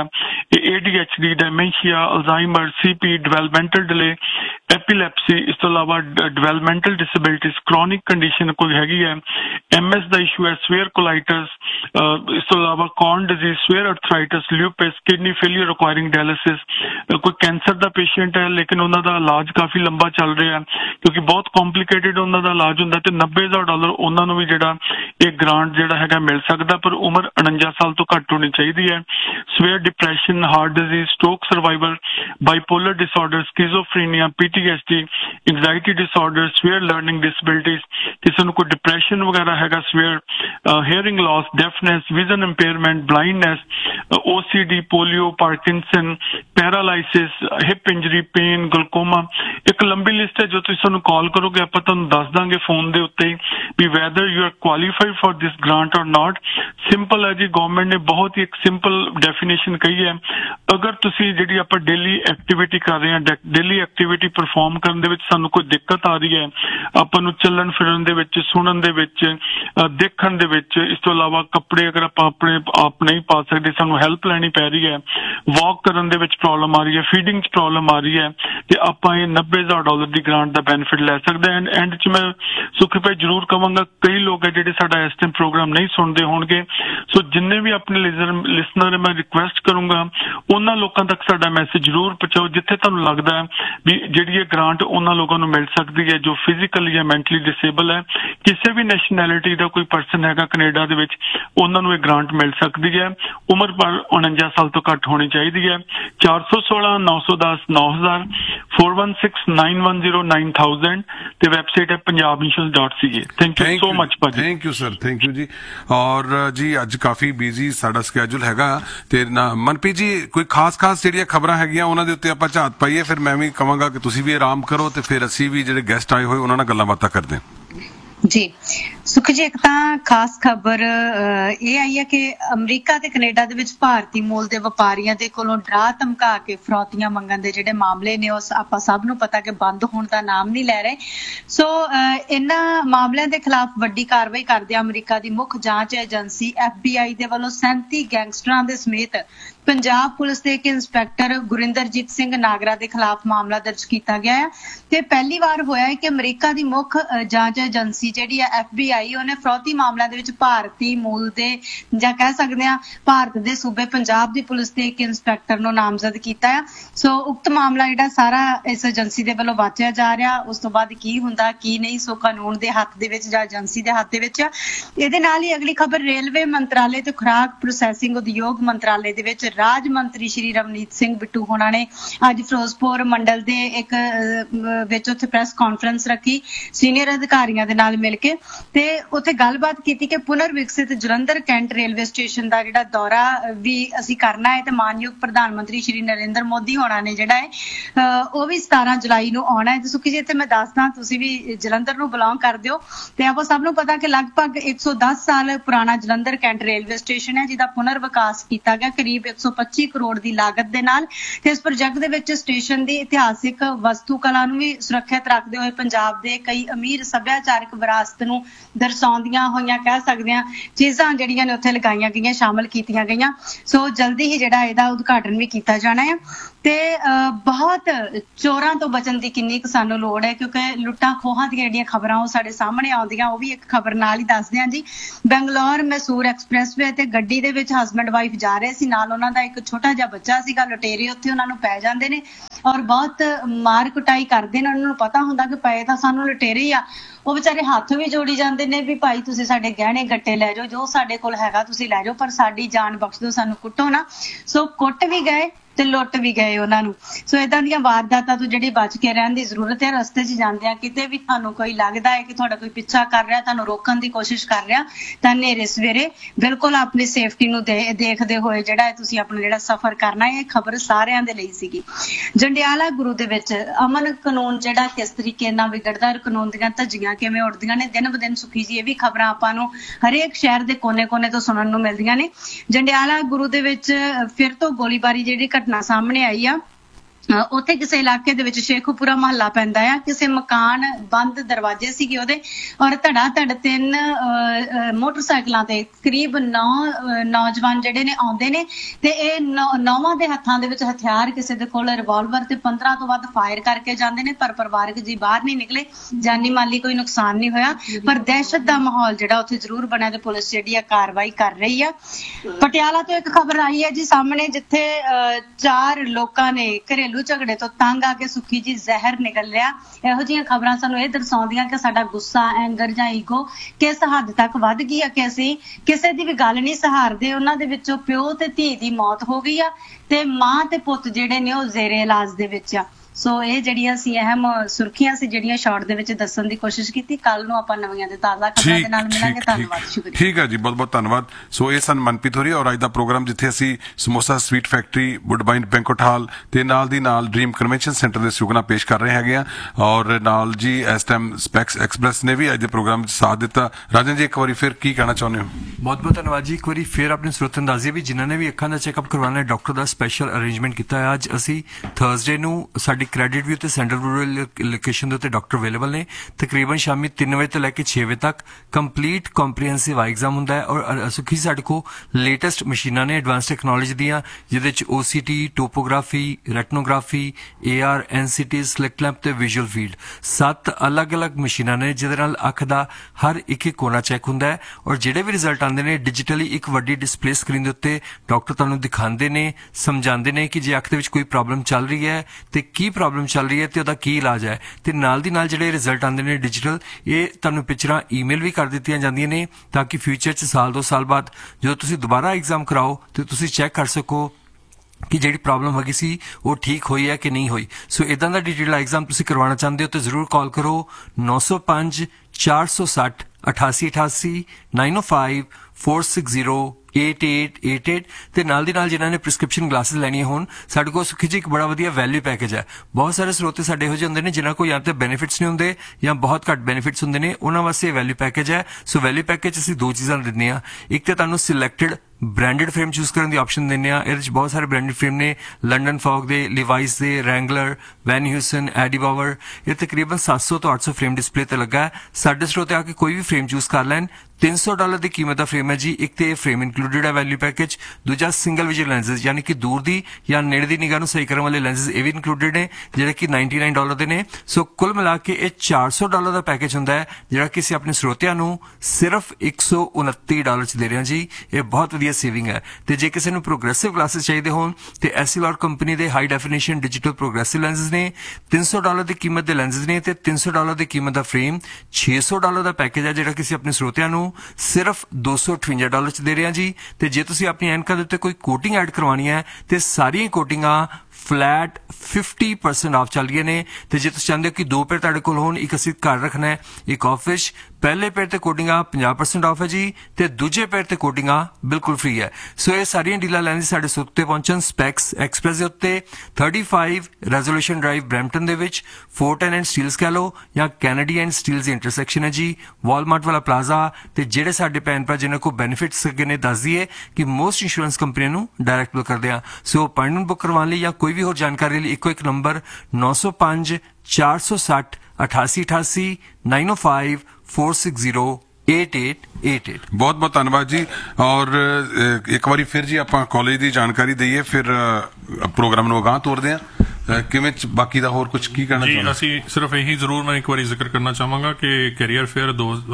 S6: A D H D, dementia, Alzheimer, C P, developmental delay, epilepsy, ਇਸ ਤੋਂ ਇਲਾਵਾ developmental disabilities, chronic condition ਕੋਈ ਹੈਗੀ ਹੈ, M S ਦਾ ਇਸ਼ੂ ਹੈ, severe colitis, ਇਸ ਤੋਂ ਇਲਾਵਾ corn disease, severe arthritis, lupus, kidney failure requiring dialysis, ਕੋਈ ਕੈਂਸਰ ਦਾ ਪੇਸ਼ੈਂਟ ਹੈ ਲੇਕਿਨ ਉਹਨਾਂ ਦਾ ਇਲਾਜ ਕਾਫੀ ਲੰਬਾ ਚੱਲ ਰਿਹਾ ਕਿਉਂਕਿ ਬਹੁਤ ਕੰਪਲਿਕੇਟਿਡ ਉਹਨਾਂ ਦਾ ਇਲਾਜ ਹੁੰਦਾ ਤੇ ਨੱਬੇ ਹਜ਼ਾਰ ਡਾਲਰ ਉਹਨਾਂ ਨੂੰ ਵੀ ਜਿਹੜਾ ਇਹ ਗ੍ਰਾਂਟ ਜਿਹੜਾ ਹੈਗਾ ਮਿਲ ਸਕਦਾ ਪਰ ਉਮਰ ਉਣੰਜਾ ਸਾਲ ਤੋਂ ਘੱਟ ਹੋਣੀ ਚਾਹੀਦੀ ਹੈ। Swear depression, heart disease, stroke survival, bipolar disorder, ਸਕਿਜ਼ੋਫਰੀਨੀਆ, P T S D, anxiety disorder, swear learning disabilities, ਕਿਸੇ ਨੂੰ ਕੋਈ ਡਿਪਰੈਸ਼ਨ ਵਗੈਰਾ ਹੈਗਾ, swear hearing loss, deafness, vision impairment, blindness, O C D, polio, Parkinson, paralysis, hip injury, pain, glaucoma, ਇੱਕ ਲੰਬੀ list ਹੈ ਜੋ ਤੁਸੀਂ ਸਾਨੂੰ ਕਾਲ ਕਰੋਗੇ ਆਪਾਂ ਤੁਹਾਨੂੰ ਦੱਸ ਦਾਂਗੇ ਫੋਨ ਦੇ ਉੱਤੇ ਵੀ weather you are qualified for this grant ਔਰ ਨਾਟ। ਸਿੰਪਲ ਹੈ ਜੀ, ਗਵਰਨਮੈਂਟ ਨੇ ਬਹੁਤ ਹੀ ਇੱਕ ਸਿੰਪਲ ਡੈਫੀਨੇਸ਼ਨ ਕਹੀ ਹੈ, ਅਗਰ ਤੁਸੀਂ ਜਿਹੜੀ ਆਪਾਂ ਡੇਲੀ ਐਕਟੀਵਿਟੀ ਕਰ ਰਹੇ ਹਾਂ, ਡੇਲੀ ਐਕਟੀਵਿਟੀ ਪਰਫਾਰਮ ਕਰਨ ਦੇ ਵਿੱਚ ਸਾਨੂੰ ਕੋਈ ਦਿੱਕਤ ਆ ਰਹੀ ਹੈ, ਆਪਾਂ ਨੂੰ ਚੱਲਣ ਫਿਰਨ ਦੇ ਵਿੱਚ, ਸੁਣਨ ਦੇ ਵਿੱਚ, ਦੇਖਣ ਦੇ ਵਿੱਚ, ਇਸ ਤੋਂ ਇਲਾਵਾ ਕੱਪੜੇ ਅਗਰ ਆਪਾਂ ਆਪਣੇ ਆਪ ਨਹੀਂ ਪਾ ਸਕਦੇ, ਸਾਨੂੰ ਹੈਲਪ ਲੈਣੀ ਪੈ ਰਹੀ ਹੈ, ਵਾਕ ਕਰਨ ਦੇ ਵਿੱਚ ਪ੍ਰੋਬਲਮ ਆ ਰਹੀ ਹੈ, ਫੀਡਿੰਗ 'ਚ ਪ੍ਰੋਬਲਮ ਆ ਰਹੀ ਹੈ ਤੇ ਆਪਾਂ ਇਹ ਨੱਬੇ ਹਜ਼ਾਰ ਡਾਲਰ ਦੀ ਗ੍ਰਾਂਟ ਦਾ ਬੈਨੀਫਿਟ ਲੈ ਸਕਦੇ ਹਾਂ। ਐਂਡ 'ਚ ਮੈਂ ਸੁਖੀ ਭਾਈ ਜ਼ਰੂਰ ਕਵਾਂਗਾ, ਕਈ ਲੋਕ ਹੈ ਜਿਹੜੇ ਸਾਡਾ ਇਸ ਟਾਈਮ ਪ੍ਰੋਗਰਾਮ ਨਹੀਂ ਸੁਣਦੇ ਹੋਣਗੇ, ਸੋ ਜਿੰਨੇ ਵੀ ਆਪਣੇ ਲਿਸਨਰ ਮੈਂ ਰਿਕੁਐਸਟ ਕਰੂੰਗਾ ਉਹਨਾਂ ਲੋਕਾਂ ਤੱਕ ਸਾਡਾ ਮੈਸੇਜ ਜ਼ਰੂਰ ਪਹੁੰਚਾਓ ਜਿੱਥੇ ਤੁਹਾਨੂੰ ਲੱਗਦਾ ਹੈ ਵੀ ਜਿਹੜੀ ਇਹ ਗ੍ਰਾਂਟ ਉਹਨਾਂ ਲੋਕਾਂ ਨੂੰ ਮਿਲ ਸਕਦੀ ਹੈ ਜੋ ਫਿਜ਼ੀਕਲੀ ਜਾਂ ਮੈਂਟਲੀ ਡਿਸੇਬਲ ਹੈ। ਕਿਸੇ ਵੀ ਨੈਸ਼ਨੈਲਿਟੀ ਦਾ ਕੋਈ ਪਰਸਨ ਹੈਗਾ ਕੈਨੇਡਾ ਦੇ ਵਿੱਚ, ਉਹਨਾਂ ਨੂੰ ਇਹ ਗ੍ਰਾਂਟ ਮਿਲ ਸਕਦੀ ਹੈ। ਉਮਰ ਪਰ ਉਣੰਜਾ ਸਾਲ ਤੋਂ ਘੱਟ ਹੋਣੀ ਚਾਹੀਦੀ ਹੈ। ਚਾਰ ਸੌ ਸੋਲਾਂ ਨੌ ਸੌ ਦਸ ਨੌ ਹਜ਼ਾਰ four one six nine one zero nine thousand ਤੇ ਵੈਬਸਾਈਟ ਹੈ Punjab insurance dot C A. Thank you so much ਭਾਜੀ।
S2: Thank you sir, thank you ਜੀ। ਔਰ ਜੀ ਅੱਜ ਕਾਫੀ ਬਿਜ਼ੀ ਸਾਡਾ ਸਕੇਜੂਲ ਹੈਗਾ ਤੇ ਮਨਪ੍ਰੀਤ ਜੀ ਕੋਈ ਖਾਸ ਖਾਸ ਜਿਹੜੀਆਂ ਖਬਰਾਂ ਹੈਗੀਆਂ ਉਹਨਾਂ ਦੇ ਉੱਤੇ ਆਪਾਂ ਝਾਤ ਪਾਈਏ, ਫਿਰ ਮੈਂ ਵੀ ਕਹਾਂਗਾ ਕਿ ਤੁਸੀਂ ਵੀ ਆਰਾਮ ਕਰੋ ਤੇ ਫਿਰ ਅਸੀਂ ਵੀ ਜਿਹੜੇ ਗੈਸਟ ਆਏ ਹੋਏ ਉਹਨਾਂ ਨਾਲ ਗੱਲਾਂ ਬਾਤਾਂ ਕਰਦੇ ਹਾਂ।
S5: ਜੀ ਸੁਖ ਜੀ, ਇੱਕ ਤਾਂ ਖਾਸ ਖਬਰ ਇਹ ਆਈ ਹੈ ਕਿ ਅਮਰੀਕਾ ਤੇ ਕੈਨੇਡਾ ਦੇ ਵਿੱਚ ਭਾਰਤੀ ਮੂਲ ਦੇ ਵਪਾਰੀਆਂ ਦੇ ਕੋਲੋਂ ਡਰਾ ਧਮਕਾ ਕੇ ਫਰੌਤੀਆਂ ਮੰਗਣ ਦੇ ਜਿਹੜੇ ਮਾਮਲੇ ਨੇ ਉਹ ਆਪਾਂ ਸਭ ਨੂੰ ਪਤਾ ਕਿ ਬੰਦ ਹੋਣ ਦਾ ਨਾਮ ਨਹੀਂ ਲੈ ਰਹੇ। ਸੋ ਇਹਨਾਂ ਮਾਮਲਿਆਂ ਦੇ ਖਿਲਾਫ ਵੱਡੀ ਕਾਰਵਾਈ ਕਰਦਿਆਂ ਅਮਰੀਕਾ ਦੀ ਮੁੱਖ ਜਾਂਚ ਏਜੰਸੀ ਐਫ ਬੀ ਆਈ ਦੇ ਵੱਲੋਂ ਸੈਂਤੀ ਗੈਂਗਸਟਰਾਂ ਦੇ ਸਮੇਤ ਪੰਜਾਬ ਪੁਲਿਸ ਦੇ ਇੱਕ ਇੰਸਪੈਕਟਰ ਗੁਰਿੰਦਰਜੀਤ ਸਿੰਘ ਨਾਗਰਾ ਦੇ ਖਿਲਾਫ ਮਾਮਲਾ ਦਰਜ ਕੀਤਾ ਗਿਆ ਹੈ ਤੇ ਪਹਿਲੀ ਵਾਰ ਹੋਇਆ ਹੈ ਕਿ ਅਮਰੀਕਾ ਦੀ ਮੁੱਖ ਜਾਂਚ ਏਜੰਸੀ ਜਿਹੜੀ ਹੈ ਐਫ ਬੀ ਆਈ ਉਹਨੇ ਫਰੌਤੀ ਮਾਮਲਿਆਂ ਦੇ ਵਿੱਚ ਭਾਰਤੀ ਮੂਲ ਦੇ ਜਾਂ ਕਹਿ ਸਕਦੇ ਹਾਂ ਭਾਰਤ ਦੇ ਸੂਬੇ ਪੰਜਾਬ ਦੀ ਪੁਲਿਸ ਦੇ ਇੱਕ ਇੰਸਪੈਕਟਰ ਨੂੰ ਨਾਮਜ਼ਦ ਕੀਤਾ ਹੈ। ਸੋ ਉਕਤ ਮਾਮਲਾ ਜਿਹੜਾ ਸਾਰਾ ਇਸ ਏਜੰਸੀ ਦੇ ਵੱਲੋਂ ਵਾਚਿਆ ਜਾ ਰਿਹਾ, ਉਸ ਤੋਂ ਬਾਅਦ ਕੀ ਹੁੰਦਾ ਕੀ ਨਹੀਂ ਸੋ ਕਾਨੂੰਨ ਦੇ ਹੱਥ ਦੇ ਵਿੱਚ ਜਾਂ ਏਜੰਸੀ ਦੇ ਹੱਥ ਦੇ ਵਿੱਚ। ਇਹਦੇ ਨਾਲ ਹੀ ਅਗਲੀ ਖਬਰ, ਰੇਲਵੇ ਮੰਤਰਾਲੇ ਤੇ ਖੁਰਾਕ ਪ੍ਰੋਸੈਸਿੰਗ ਉਦਯੋਗ ਮੰਤਰਾਲੇ ਦੇ ਵਿੱਚ ਰਾਜ ਮੰਤਰੀ ਸ਼੍ਰੀ ਰਵਨੀਤ ਸਿੰਘ ਬਿੱਟੂ ਹੋਣਾ ਨੇ ਅੱਜ ਫਿਰੋਜ਼ਪੁਰ ਮੰਡਲ ਦੇ ਇੱਕ ਵਿੱਚ ਉੱਥੇ ਪ੍ਰੈਸ ਕਾਨਫਰੰਸ ਰੱਖੀ ਸੀਨੀਅਰ ਅਧਿਕਾਰੀਆਂ ਦੇ ਨਾਲ ਮਿਲ ਕੇ ਤੇ ਉੱਥੇ ਗੱਲਬਾਤ ਕੀਤੀ ਕਿ ਪੁਨਰ ਵਿਕਸਿਤ ਜਲੰਧਰ ਕੈਂਟ ਰੇਲਵੇ ਸਟੇਸ਼ਨ ਦਾ ਜਿਹੜਾ ਦੌਰਾ ਵੀ ਅਸੀਂ ਕਰਨਾ ਹੈ ਤੇ ਮਾਨਯੋਗ ਪ੍ਰਧਾਨ ਮੰਤਰੀ ਸ਼੍ਰੀ ਨਰਿੰਦਰ ਮੋਦੀ ਹੋਣਾ ਨੇ ਜਿਹੜਾ ਹੈ ਉਹ ਵੀ ਸਤਾਰਾਂ ਜੁਲਾਈ ਨੂੰ ਆਉਣਾ ਹੈ। ਤੇ ਸੁਖੀ ਜੀ ਇੱਥੇ ਮੈਂ ਦੱਸਦਾ, ਤੁਸੀਂ ਵੀ ਜਲੰਧਰ ਨੂੰ ਬਿਲੋਂਗ ਕਰਦੇ ਹੋ ਤੇ ਆਪਾਂ ਸਭ ਨੂੰ ਪਤਾ ਕਿ ਲਗਭਗ ਇੱਕ ਸੌ ਦਸ ਸਾਲ ਪੁਰਾਣਾ ਜਲੰਧਰ ਕੈਂਟ ਰੇਲਵੇ ਸਟੇਸ਼ਨ ਹੈ ਜਿਹਦਾ ਪੁਨਰ ਵਿਕਾਸ ਕੀਤਾ ਗਿਆ ਕਰੀਬ ਇੱਕ ਸੌ ਪੱਚੀ ਕਰੋੜ ਦੀ ਲਾਗਤ ਦੇ ਨਾਲ ਤੇ ਇਸ ਪ੍ਰੋਜੈਕਟ ਦੇ ਵਿੱਚ ਸਟੇਸ਼ਨ ਦੀ ਇਤਿਹਾਸਿਕ ਵਸਤੂ ਕਲਾ ਨੂੰ ਵੀ ਸੁਰੱਖਿਅਤ ਰੱਖਦੇ ਹੋਏ ਪੰਜਾਬ ਦੇ ਕਈ ਅਮੀਰ ਸੱਭਿਆਚਾਰਕ ਵਿਰਾਸਤ ਨੂੰ ਦਰਸਾਉਂਦੀਆਂ ਹੋਈਆਂ ਕਹਿ ਸਕਦੇ ਹਾਂ ਚੀਜ਼ਾਂ ਜਿਹੜੀਆਂ ਨੇ ਉੱਥੇ ਲਗਾਈਆਂ ਗਈਆਂ, ਸ਼ਾਮਲ ਕੀਤੀਆਂ ਗਈਆਂ। ਸੋ ਜਲਦੀ ਹੀ ਜਿਹੜਾ ਇਹਦਾ ਉਦਘਾਟਨ ਵੀ ਕੀਤਾ ਜਾਣਾ ਹੈ ਤੇ ਬਹੁਤ ਚੋਰਾਂ ਤੋਂ ਬਚਣ ਦੀ ਕਿੰਨੀ ਕੁ ਸਾਨੂੰ ਲੋੜ ਹੈ ਕਿਉਂਕਿ ਲੁੱਟਾਂ ਖੋਹਾਂ ਦੀਆਂ ਜਿਹੜੀਆਂ ਖਬਰਾਂ ਉਹ ਸਾਡੇ ਸਾਹਮਣੇ ਆਉਂਦੀਆਂ, ਉਹ ਵੀ ਇੱਕ ਖਬਰ ਨਾਲ ਹੀ ਦੱਸਦੇ ਹਾਂ ਜੀ। ਬੰਗਲੌਰ ਮੈਸੂਰ ਐਕਸਪ੍ਰੈਸਵੇ ਤੇ ਗੱਡੀ ਦੇ ਵਿੱਚ ਹਸਬੈਂਡ ਵਾਈਫ ਜਾ ਰਹੇ ਸੀ, ਨਾਲ ਉਹਨਾਂ ਦਾ ਇੱਕ ਛੋਟਾ ਜਿਹਾ ਬੱਚਾ ਸੀਗਾ। ਲੁਟੇਰੇ ਉੱਥੇ ਉਹਨਾਂ ਨੂੰ ਪੈ ਜਾਂਦੇ ਨੇ ਔਰ ਬਹੁਤ ਮਾਰ ਕੁਟਾਈ ਕਰਦੇ ਨੇ। ਉਹਨਾਂ ਨੂੰ ਪਤਾ ਹੁੰਦਾ ਕਿ ਪਏ ਤਾਂ ਸਾਨੂੰ ਲੁਟੇਰੇ ਹੀ ਆ, ਉਹ ਵਿਚਾਰੇ ਹੱਥ ਵੀ ਜੋੜੀ ਜਾਂਦੇ ਨੇ ਵੀ ਭਾਈ ਤੁਸੀਂ ਸਾਡੇ ਗਹਿਣੇ ਗੱਟੇ ਲੈ ਜਾਓ, ਜੋ ਸਾਡੇ ਕੋਲ ਹੈਗਾ ਤੁਸੀਂ ਲੈ ਜਾਓ, ਪਰ ਸਾਡੀ ਜਾਨ ਬਖਸ਼ ਦਿਓ, ਸਾਨੂੰ ਕੁੱਟੋ ਨਾ। ਸੋ ਕੁੱਟ ਵੀ ਗਏ ਤੇ ਲੁੱਟ ਵੀ ਗਏ ਉਹਨਾਂ ਨੂੰ। ਸੋ ਏਦਾਂ ਦੀਆਂ ਵਾਰਦਾਤਾਂ ਤੋਂ ਜਿਹੜੀ ਬਚ ਕੇ ਰਹਿਣ ਦੀ ਜ਼ਰੂਰਤ ਹੈ। ਰਸਤੇ 'ਚ ਜਾਂਦਿਆਂ ਕਿਤੇ ਵੀ ਤੁਹਾਨੂੰ ਕੋਈ ਲੱਗਦਾ ਹੈ ਕਿ ਤੁਹਾਡਾ ਕੋਈ ਪਿੱਛਾ ਕਰ ਰਿਹਾ, ਤੁਹਾਨੂੰ ਰੋਕਣ ਦੀ ਕੋਸ਼ਿਸ਼ ਕਰ ਰਿਹਾ, ਤਾਂ ਨੇਰੇ ਸਵੇਰੇ ਬਿਲਕੁਲ ਆਪਣੀ ਸੇਫਟੀ ਨੂੰ ਦੇਖਦੇ ਹੋਏ ਜਿਹੜਾ ਹੈ ਤੁਸੀਂ ਆਪਣਾ ਜਿਹੜਾ ਸਫ਼ਰ ਕਰਨਾ ਹੈ। ਇਹ ਖਬਰ ਸਾਰਿਆਂ ਦੇ ਲਈ ਸੀਗੀ। ਜੰਡਿਆਲਾ ਗੁਰੂ ਦੇ ਵਿੱਚ ਅਮਨ ਕਾਨੂੰਨ ਜਿਹੜਾ ਕਿਸ ਤਰੀਕੇ ਨਾਲ ਵਿਗੜਦਾ, ਕਾਨੂੰਨ ਦੀਆਂ ਧੱਜੀਆਂ ਕਿਵੇਂ ਉੱਡਦੀਆਂ ਨੇ ਦਿਨ ਬ ਦਿਨ ਸੁਖੀ ਜੀ, ਇਹ ਵੀ ਖਬਰਾਂ ਆਪਾਂ ਨੂੰ ਹਰੇਕ ਸ਼ਹਿਰ ਦੇ ਕੋਨੇ-ਕੋਨੇ ਤੋਂ ਸੁਣਨ ਨੂੰ ਮਿਲਦੀਆਂ ਨੇ। ਜੰਡਿਆਲਾ ਗੁਰੂ ਦੇ ਵਿੱਚ ਫਿਰ ਤੋਂ ਗੋਲੀਬਾਰੀ ਜਿਹੜੀ ਘਟਨਾ ਸਾਹਮਣੇ ਆਈ ਆ ਉੱਥੇ ਕਿਸੇ ਇਲਾਕੇ ਦੇ ਵਿੱਚ ਸ਼ੇਖੂਪੁਰਾ ਮਹੱਲਾ ਪੈਂਦਾ ਆ, ਕਿਸੇ ਮਕਾਨ ਬੰਦ ਦਰਵਾਜ਼ੇ ਸੀਗੇ ਉਹਦੇ, ਔਰ ਧੜਾ ਧੜ ਤਿੰਨ ਮੋਟਰਸਾਈਕਲਾਂ ਤੇ ਕਰੀਬ ਨੌ ਨੌਜਵਾਨ ਜਿਹੜੇ ਨੇ ਆਉਂਦੇ ਨੇ ਤੇ ਇਹ ਨੌਵਾਂ ਦੇ ਹੱਥਾਂ ਦੇ ਵਿੱਚ ਹਥਿਆਰ, ਕਿਸੇ ਦੇ ਕੋਲ ਰਿਵਾਲਵਰ, ਤੇ ਪੰਦਰਾਂ ਤੋਂ ਵੱਧ ਫਾਇਰ ਕਰਕੇ ਜਾਂਦੇ ਨੇ, ਪਰ ਪਰਿਵਾਰਕ ਜੀ ਬਾਹਰ ਨਹੀਂ ਨਿਕਲੇ, ਜਾਨੀ ਮਾਲੀ ਕੋਈ ਨੁਕਸਾਨ ਨਹੀਂ ਹੋਇਆ, ਪਰ ਦਹਿਸ਼ਤ ਦਾ ਮਾਹੌਲ ਜਿਹੜਾ ਉੱਥੇ ਜ਼ਰੂਰ ਬਣਿਆ ਤੇ ਪੁਲਿਸ ਜਿਹੜੀ ਆ ਕਾਰਵਾਈ ਕਰ ਰਹੀ ਆ। ਪਟਿਆਲਾ ਤੋਂ ਇੱਕ ਖਬਰ ਆਈ ਹੈ ਜੀ ਸਾਹਮਣੇ, ਜਿੱਥੇ ਚਾਰ ਲੋਕਾਂ ਨੇ ਘਰੇਲੂ ਝਗੜੇ ਤੋਂ ਤੰਗ ਆ ਕੇ ਸੁੱਖੀ ਜੀ ਜ਼ਹਿਰ ਨਿਕਲ ਰਿਹਾ। ਇਹੋ ਜਿਹੀਆਂ ਖਬਰਾਂ ਸਾਨੂੰ ਇਹ ਦਰਸਾਉਂਦੀਆਂ ਕਿ ਸਾਡਾ ਗੁੱਸਾ, ਐਂਗਰ ਜਾਂ ਈਗੋ ਕਿਸ ਹੱਦ ਤੱਕ ਵੱਧ ਗਈ ਆ ਕਿ ਅਸੀਂ ਕਿਸੇ ਦੀ ਵੀ ਗੱਲ ਨਹੀਂ ਸਹਾਰਦੇ। ਉਹਨਾਂ ਦੇ ਵਿੱਚੋਂ ਪਿਓ ਤੇ ਧੀ ਦੀ ਮੌਤ ਹੋ ਗਈ ਆ ਤੇ ਮਾਂ ਤੇ ਪੁੱਤ ਜਿਹੜੇ ਨੇ ਉਹ ਜ਼ੇਰੇ ਇਲਾਜ ਦੇ ਵਿੱਚ ਆ। ਸੋ ਇਹ ਜਿਹੜੀਆਂ ਸੀ ਅਹਿਮ ਸੁਰਖੀਆਂ ਸੀ ਜਿਹੜੀਆਂ ਸ਼ਾਰਟ ਦੇ ਵਿੱਚ ਦੱਸਣ ਦੀ ਕੋਸ਼ਿਸ਼ ਕੀਤੀ। ਕੱਲ ਨੂੰ ਆਪਾਂ ਨਵੀਆਂ ਤੇ ਤਾਜ਼ਾ ਖਬਰਾਂ ਦੇ ਨਾਲ ਮਿਲਾਂਗੇ। ਧੰਨਵਾਦ, ਸ਼ੁਕਰੀਆ।
S2: ਠੀਕ ਹੈ ਜੀ, ਬਹੁਤ ਬਹੁਤ ਧੰਨਵਾਦ। ਸੋ ਇਹ ਸਨ ਮਨਪ੍ਰੀਤ ਹੋਰੀ ਔਰ ਅੱਜ ਦਾ ਪ੍ਰੋਗਰਾਮ, ਜਿੱਥੇ ਅਸੀਂ ਸਮੋਸਾ ਸਵੀਟ ਫੈਕਟਰੀ, ਵੁੱਡਬਾਈਨ ਬੈਂਕੁਏਟ ਹਾਲ ਤੇ ਨਾਲ ਦੀ ਨਾਲ ਡ੍ਰੀਮ ਕਨਵੈਨਸ਼ਨ ਸੈਂਟਰ ਦੇ ਸਹਿਯੋਗ ਨਾਲ ਪੇਸ਼ ਕਰ ਰਹੇ ਹੈਗੇ ਆ, ਔਰ ਨਾਲ ਜੀ ਇਸ ਟਾਈਮ ਸਪੈਕਸ ਐਕਸਪ੍ਰੈਸ ਨੇ ਵੀ ਅੱਜ ਦੇ ਪ੍ਰੋਗਰਾਮ ਵਿੱਚ ਸਾਥ ਦਿੱਤਾ। ਰਾਜਨ ਜੀ, ਇੱਕ ਵਾਰੀ ਫਿਰ ਕੀ ਕਹਿਣਾ ਚਾਹੁੰਦੇ ਹੋ?
S7: ਬਹੁਤ ਬਹੁਤ ਧੰਨਵਾਦ ਜੀ। ਇੱਕ ਵਾਰੀ ਫਿਰ ਆਪਣੇ ਸਰੋਤਿਆਂ ਨੂੰ ਦੱਸ ਦਈਏ ਵੀ ਜਿਨ੍ਹਾਂ ਨੇ ਵੀ ਅੱਖਾਂ ਦਾ ਚੈੱਕਅਪ ਕਰਵਾਉਣਾ ਹੈ, ਡਾਕਟਰ ਦਾ ਸਪੈਸ਼ਲ ਅਰੇਂਜਮੈਂਟ ਕੀਤਾ ਹੈ। ਅੱਜ ਅਸੀਂ ਥਰਸਡੇ ਨੂੰ ਸਾਡੀ ਕ੍ਰੈਡਿਟ ਵਿਊ ਤੇ ਰੂਰਲ ਲੋਕੇਸ਼ਨ ਦੇ ਉੱਤੇ ਡਾਕਟਰ ਅਵੇਲੇਬਲ ਨੇ। ਤਕਰੀਬਨ ਸ਼ਾਮੀ ਤਿੰਨ ਵਜੇ ਤੋਂ ਲੈ ਕੇ ਛੇ ਵਜੇ ਤੱਕ ਕੰਪਲੀਟ ਕੰਪਰੀਹੈਂਸਿਵ ਆਈ ਐਗਜ਼ਾਮ ਹੁੰਦਾ ਹੈ। ਔਰ ਸੁਖੀ ਸਾਡੇ ਕੋਲ ਲੇਟੈਸਟ ਮਸ਼ੀਨਾਂ ਨੇ ਐਡਵਾਂਸ ਟੈਕਨੋਲੋਜੀ ਦੀਆਂ, ਜਿਹਦੇ ਚ ਓ C T, topography, ਰੈਟਨੋਗ੍ਰਾਫੀ, A R, N C T, ਸਲਿਕ lamp ਤੇ ਵਿਜ਼ੂਅਲ ਫੀਲਡ, ਸੱਤ ਅਲੱਗ-ਅਲੱਗ ਮਸ਼ੀਨਾਂ ਨੇ ਜਿਹਦੇ ਨਾਲ ਅੱਖ ਦਾ ਹਰ ਇੱਕ ਇੱਕ ਕੋਨਾ ਚੈੱਕ ਹੁੰਦਾ ਹੈ। ਔਰ ਜਿਹੜੇ ਵੀ ਰਿਜ਼ਲਟ ਆਉਂਦੇ ਨੇ ਡਿਜੀਟਲੀ ਇੱਕ ਵੱਡੀ ਡਿਸਪਲੇ ਸਕਰੀਨ ਦੇ ਉੱਤੇ ਡਾਕਟਰ ਤੁਹਾਨੂੰ ਦਿਖਾਉਂਦੇ ਨੇ, ਸਮਝਾਉਂਦੇ ਨੇ ਕਿ ਜੇ ਅੱਖ ਦੇ ਵਿੱਚ ਕੋਈ ਪ੍ਰੋਬਲਮ ਚੱਲ ਰਹੀ ਹੈ ਤੇ ਕੀ ਪ੍ਰੋਬਲਮ ਚੱਲ ਰਹੀ ਹੈ ਤੇ ਉਹਦਾ ਕੀ ਇਲਾਜ ਹੈ। ਤੇ ਨਾਲ ਦੀ ਨਾਲ ਜਿਹੜੇ ਰਿਜ਼ਲਟ ਆਉਂਦੇ ਨੇ ਡਿਜੀਟਲ, ਇਹ ਤੁਹਾਨੂੰ ਪਿਕਚਰਾਂ ਈਮੇਲ ਵੀ ਕਰ ਦਿੱਤੀਆਂ ਜਾਂਦੀਆਂ ਨੇ ਤਾਂ ਕਿ ਫਿਊਚਰ 'ਚ ਸਾਲ ਦੋ ਸਾਲ ਬਾਅਦ ਜਦੋਂ ਤੁਸੀਂ ਦੁਬਾਰਾ ਐਗਜ਼ਾਮ ਕਰਾਓ ਤੇ ਤੁਸੀਂ ਚੈੱਕ ਕਰ ਸਕੋ ਕਿ ਜਿਹੜੀ ਪ੍ਰੋਬਲਮ ਹੋ ਗਈ ਸੀ ਉਹ ਠੀਕ ਹੋਈ ਹੈ ਕਿ ਨਹੀਂ ਹੋਈ। ਸੋ ਇਦਾਂ ਦਾ ਡਿਟੇਲ ਐਗਜ਼ਾਮ ਤੁਸੀਂ ਕਰਵਾਉਣਾ ਚਾਹੁੰਦੇ ਹੋ ਤਾਂ ਜ਼ਰੂਰ ਕਾਲ ਕਰੋ ਨੌ ਸੌ ਪੰਜ ਚਾਰ ਸੌ ਸੱਠ ਅਠਾਸੀ ਅਠਾਸੀ ਨਾਈਨ ਓ five four six zero eight eight eight eight ਤੇ ਨਾਲ ਦੀ ਨਾਲ ਜਿਨ੍ਹਾਂ ਨੇ ਪ੍ਰਿਸਕ੍ਰਿਪਸ਼ਨ ਗਲਾਸਿਸ ਲੈਣੀਆਂ ਹੋਣ, ਸਾਡੇ ਕੋਲ ਸੁਖੀ ਜੀ ਇੱਕ ਬੜਾ ਵਧੀਆ ਵੈਲਿਊ ਪੈਕੇਜ ਹੈ। ਬਹੁਤ ਸਾਰੇ ਸਰੋਤੇ ਸਾਡੇ ਇਹੋ ਜਿਹੇ ਹੁੰਦੇ ਨੇ ਜਿਨ੍ਹਾਂ ਕੋਲ ਜਾਂ ਤੇ ਬੈਨੀਫਿਟਸ ਨਹੀਂ ਹੁੰਦੇ ਜਾਂ ਬਹੁਤ ਘੱਟ ਬੈਨੀਫਿਟਸ ਹੁੰਦੇ ਨੇ, ਉਹਨਾਂ ਵਾਸਤੇ ਵੈਲਿਊ ਪੈਕੇਜ ਹੈ। ਸੋ ਵੈਲਿਊ ਪੈਕੇਜ ਅਸੀਂ ਦੋ ਚੀਜ਼ਾਂ ਦਿੰਦੇ ਹਾਂ। ਇੱਕ ਤੇ ਤੁਹਾਨੂੰ ਸਿਲੈਕਟਡ ਬ੍ਰਾਂਡਡ ਫਰੇਮ ਚੂਜ਼ ਕਰਨ ਦੀ ਆਪਸ਼ਨ ਦਿੰਦੇ ਆ। ਇਹਦੇ ਵਿੱਚ ਬਹੁਤ ਸਾਰੇ ਬ੍ਰਾਂਡਡ ਫਰੇਮ ਨੇ, ਲੰਡਨ ਫੌਗ ਦੇ, ਲਿਵਾਈਸ ਦੇ, ਰੈਂਗਲਰ, ਵੈਨ ਹਿਊਸਨ, ਐਡੀ ਬਾਵਰ। ਇਹ ਤਕਰੀਬਨ ਸੱਤ ਸੌ ਤੋਂ ਅੱਠ ਸੌ ਫਰੇਮ ਡਿਸਪਲੇ ਤੇ ਲੱਗਾ ਹੈ। ਸਾਡੇ ਸਰੋਤੇ ਆ ਕੇ ਕੋਈ ਵੀ ਫਰੇਮ ਚੂਜ਼ ਕਰ ਲੈਣ। ਤਿੰਨ ਸੌ ਡਾਲਰ ਦੀ ਕੀਮਤ ਦਾ ਫਰੇਮ ਹੈ ਜੀ। ਇੱਕ ਤੇ ਇਹ ਫਰੇਮ ਇਨਕਲੂਡਡ ਹੈ ਵੈਲਿਊ ਪੈਕੇਜ, ਦੂਜਾ ਸਿੰਗਲ ਵਿਜ਼ਨ ਲੈਂਸਸ ਯਾਨੀ ਕਿ ਦੂਰ ਦੀ ਜਾਂ ਨੇੜੇ ਦੀ ਨਿਗਾਹ ਨੂੰ ਸਹੀ ਕਰਨ ਵਾਲੇ ਲੈਂਸਸ ਇਹ ਵੀ ਇਨਕਲੂਡਡ ਨੇ, ਜਿਹੜੇ ਕਿ ਨਾਈਨਟੀ ਨਾਈਨ ਡਾਲਰ ਦੇ ਨੇ। ਸੋ ਕੁੱਲ ਮਿਲਾ ਕੇ ਇਹ ਚਾਰ ਸੌ ਡਾਲਰ ਦਾ ਪੈਕੇਜ ਹੁੰਦਾ ਹੈ, ਜਿਹੜਾ ਕਿ ਅਸੀਂ ਆਪਣੇ ਸਰੋਤਿਆਂ ਨੂੰ ਸਿਰਫ ਇੱਕ ਸੌ ਉਨੱਤੀ ਡਾਲਰ ਚ ਦੇ ਰਹੇ ਹਾਂ ਜੀ। ਇਹ ਬਹੁਤ ਵਧੀਆ ਸੇਵਿੰਗ ਹੈ। ਤੇ ਜੇ ਕਿਸੇ ਨੂੰ ਪ੍ਰੋਗਰੈਸਿਵ ਗਲਾਸਿਸ ਚਾਹੀਦੇ ਹੋਣ ਤੇ ਐਸਸੀਲੌਰ ਕੰਪਨੀ ਦੇ high definition digital progressive lenses ਨੇ। ਤਿੰਨ ਸੌ ਡਾਲਰ ਦੀ ਕੀਮਤ ਦੇ ਲੈਂਸਸ ਨੇ ਤੇ ਤਿੰਨ ਸੌ ਡਾਲਰ ਦੀ ਕੀਮਤ ਦਾ ਫਰੇਮ। ਛੇ ਸੌ ਡਾਲਰ ਦਾ ਪੈਕੇਜ ਹੈ ਜਿਹੜਾ ਕਿ ਅਸੀਂ ਆਪਣੇ ਸਰੋਤਿਆਂ ਨੂੰ ਸਿਰਫ ਦੋ ਸੌ ਅਠਵੰਜਾ ਡਾਲਰ ਚ ਦੇ ਰਹੇ ਹਾਂ ਜੀ। ਤੇ ਜੇ ਤੁਸੀਂ ਆਪਣੀ ਐਨਕਾਂ ਦੇ ਉੱਤੇ ਕੋਈ ਕੋਟਿੰਗ ਐਡ ਕਰਵਾਉਣੀ ਹੈ ਤੇ ਸਾਰੀਆਂ ਕੋਟਿੰਗਾਂ ਫਲੈਟ ਫਿਫਟੀ ਪਰਸੈਂਟ ਆਫ ਚੱਲ ਰਹੀਆਂ ਨੇ। ਤੇ ਜੇ ਤੁਸੀਂ ਚਾਹੁੰਦੇ ਹੋ ਕਿ ਦੋ ਪੇਅਰ ਤੁਹਾਡੇ ਕੋਲ ਹੋਣ, ਇੱਕ ਅਸੀਂ ਘਰ ਰੱਖਣਾ ਹੈ, ਇੱਕ ਆਫਿਸ, ਪਹਿਲੇ ਪੇਅਰ ਤੇ ਕੋਟਿੰਗਾਂ ਪੰਜਾਹ ਪਰਸੈਂਟ ਆਫ ਹੈ ਜੀ ਤੇ ਦੂਜੇ ਪੇਅਰ ਤੇ ਕੋਟਿੰਗਾਂ ਬਿਲਕੁਲ ਫ੍ਰੀ ਹੈ। ਸੋ ਇਹ ਸਾਰੀਆਂ ਡੀਲਾਂ ਲੈਣ ਦੀ ਸਾਡੇ ਸੁੱਤੇ ਤੇ ਪਹੁੰਚਣ ਸਪੈਕਸ ਐਕਸਪ੍ਰੈਸ ਦੇ ਉੱਤੇ ਪੈਂਤੀਸ ਰੈਜ਼ੋਲੂਸ਼ਨ ਡਰਾਈਵ ਬਰੈਂਪਟਨ ਦੇ ਵਿੱਚ, ਫੋਰਟਨ ਐਂਡ ਸਟੀਲਸ ਕਹਿ ਲਓ ਜਾਂ Kennedy and Steeles the intersection ਹੈ ਜੀ, ਵਾਲਮਾਰਟ ਵਾਲਾ ਪਲਾਜ਼ਾ। ਤੇ ਜਿਹੜੇ ਸਾਡੇ ਭੈਣ ਭਰਾ ਜਿਹਨਾਂ ਕੋਲ ਬੈਨੀਫਿਟਸ ਅੱਗੇ ਨੇ ਦੱਸ ਦਈਏ ਕਿ ਮੋਸਟ ਇੰਸ਼ੋਰੈਂਸ ਕੰਪਨੀਆਂ ਨੂੰ ਡਾਇਰੈਕਟ ਬੁੱਕ ਕਰਦੇ ਆ। ਸੋ ਅਪਾਇੰਟਮੈਂਟ ਬੁੱਕ ਕਰਵਾਉਣ ਲਈ ਜਾਂ ਕੋਈ ਵੀ ਹੋਰ ਜਾਣਕਾਰੀ ਲਈ ਇੱਕੋ ਇੱਕ ਨੰਬਰ ਨੌ ਸੌ ਪੰਜ ਚਾਰ ਸੌ ਸੱਠ ਅਠਾਸੀ ਅਠਾਸੀ ਨਾਈਨ ਓ five four six zero eight eight eight eight.
S2: ਬਹੁਤ ਬਹੁਤ ਧੰਨਵਾਦ ਜੀ। ਔਰ ਇੱਕ ਵਾਰੀ ਫਿਰ ਜੀ ਆਪਾਂ ਕਾਲਜ ਦੀ ਜਾਣਕਾਰੀ ਦਈਏ, ਫਿਰ ਪ੍ਰੋਗਰਾਮ ਨੂੰ ਅਗਾਂਹ ਤੋਰਦੇ ਹਾਂ। ਕਿਵੇਂ ਬਾਕੀ ਦਾ ਹੋਰ ਕੁਝ ਕੀ ਕਹਿਣਾ ਚਾਹੁੰਦੇ
S4: ਜੀ? ਅਸੀਂ ਸਿਰਫ ਇਹੀ ਜ਼ਰੂਰ ਮੈਂ ਇੱਕ ਵਾਰੀ ਜ਼ਿਕਰ ਕਰਨਾ ਚਾਹਾਂਗਾ ਕਿ ਕੈਰੀਅਰ ਫੇਅਰ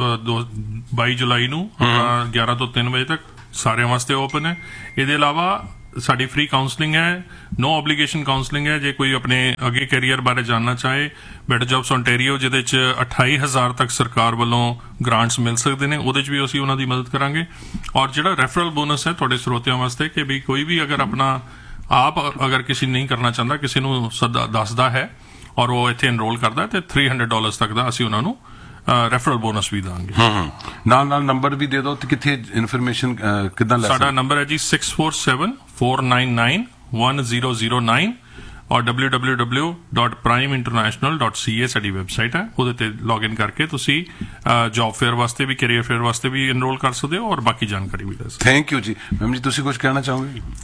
S4: ਬਾਈ ਜੁਲਾਈ ਨੂੰ ਗਿਆਰਾਂ ਤੋਂ ਤਿੰਨ ਵਜੇ ਤੱਕ ਸਾਰਿਆਂ ਵਾਸਤੇ ਓਪਨ ਹੈ। ਇਹਦੇ ਇਲਾਵਾ ਸਾਡੀ ਫ੍ਰੀ ਕਾਉਂਸਲਿੰਗ ਹੈ, ਨੋ ਆਬਲੀਗੇਸ਼ਨ ਕਾਉਂਸਲਿੰਗ ਹੈ। ਜੇ ਕੋਈ ਆਪਣੇ ਅੱਗੇ ਕੈਰੀਅਰ ਬਾਰੇ ਜਾਣਨਾ ਚਾਹੇ, ਬੈਟਰ ਜੌਬਸ ਓਨਟਾਰੀਓ ਜਿਹਦੇ ਚ ਅਠਾਈ ਹਜ਼ਾਰ ਤੱਕ ਸਰਕਾਰ ਵੱਲੋਂ ਗ੍ਰਾਂਟਸ ਮਿਲ ਸਕਦੇ ਨੇ, ਉਹਦੇ ਚ ਵੀ ਅਸੀਂ ਉਹਨਾਂ ਦੀ ਮਦਦ ਕਰਾਂਗੇ। ਔਰ ਜਿਹੜਾ ਰੈਫਰਲ ਬੋਨਸ ਹੈ ਤੁਹਾਡੇ ਸਰੋਤਿਆਂ ਵਾਸਤੇ ਕਿ ਵੀ ਕੋਈ ਵੀ ਅਗਰ ਆਪਣਾ ਆਪ ਅਗਰ ਕਿਸੇ ਨਹੀਂ ਕਰਨਾ ਚਾਹੁੰਦਾ, ਕਿਸੇ ਨੂੰ ਦੱਸਦਾ ਹੈ ਔਰ ਉਹ ਇੱਥੇ ਐਨਰੋਲ ਕਰਦਾ ਤੇ ਥ੍ਰੀ ਹੰਡਰਡ ਡਾਲਰਸ ਤੱਕ ਦਾ ਅਸੀਂ ਉਹਨਾਂ ਨੂੰ ਰੈਫਰਲ ਬੋਨਸ ਵੀ ਦਾਂਗੇ।
S2: ਨਾਲ ਨਾਲ ਨੰਬਰ ਵੀ ਦੇ ਦਿਓ ਤੇ ਕਿੱਥੇ ਇਨਫੋਰਮੇਸ਼ਨ ਕਿੱਦਾਂ ਲੈ ਸਕਦੇ?
S4: ਸਾਡਾ ਨੰਬਰ ਹੈ G six four seven four nine nine one zero zero nine ਔਰ W W W dot prime international dot ਸੀ ਏ ਸਾਡੀ ਵੈਬਸਾਈਟ ਹੈ। ਉਹਦੇ ਤੇ ਲੌਗਇਨ ਕਰਕੇ ਤੁਸੀਂ ਜੌਬ ਫੇਅਰ ਵਾਸਤੇ ਵੀ, ਕੈਰੀਅਰ ਫੇਅਰ ਵਾਸਤੇ ਵੀ ਐਨਰੋਲ ਕਰ ਸਕਦੇ ਹੋ ਔਰ ਬਾਕੀ ਜਾਣਕਾਰੀ ਵੀ ਲੈ ਸਕਦੇ ਹੋ।
S2: ਥੈਂਕ ਯੂ ਜੀ। ਮੈਮ ਜੀ ਤੁਸੀਂ ਕੁਝ ਕਹਿਣਾ ਚਾਹੋਗੇ?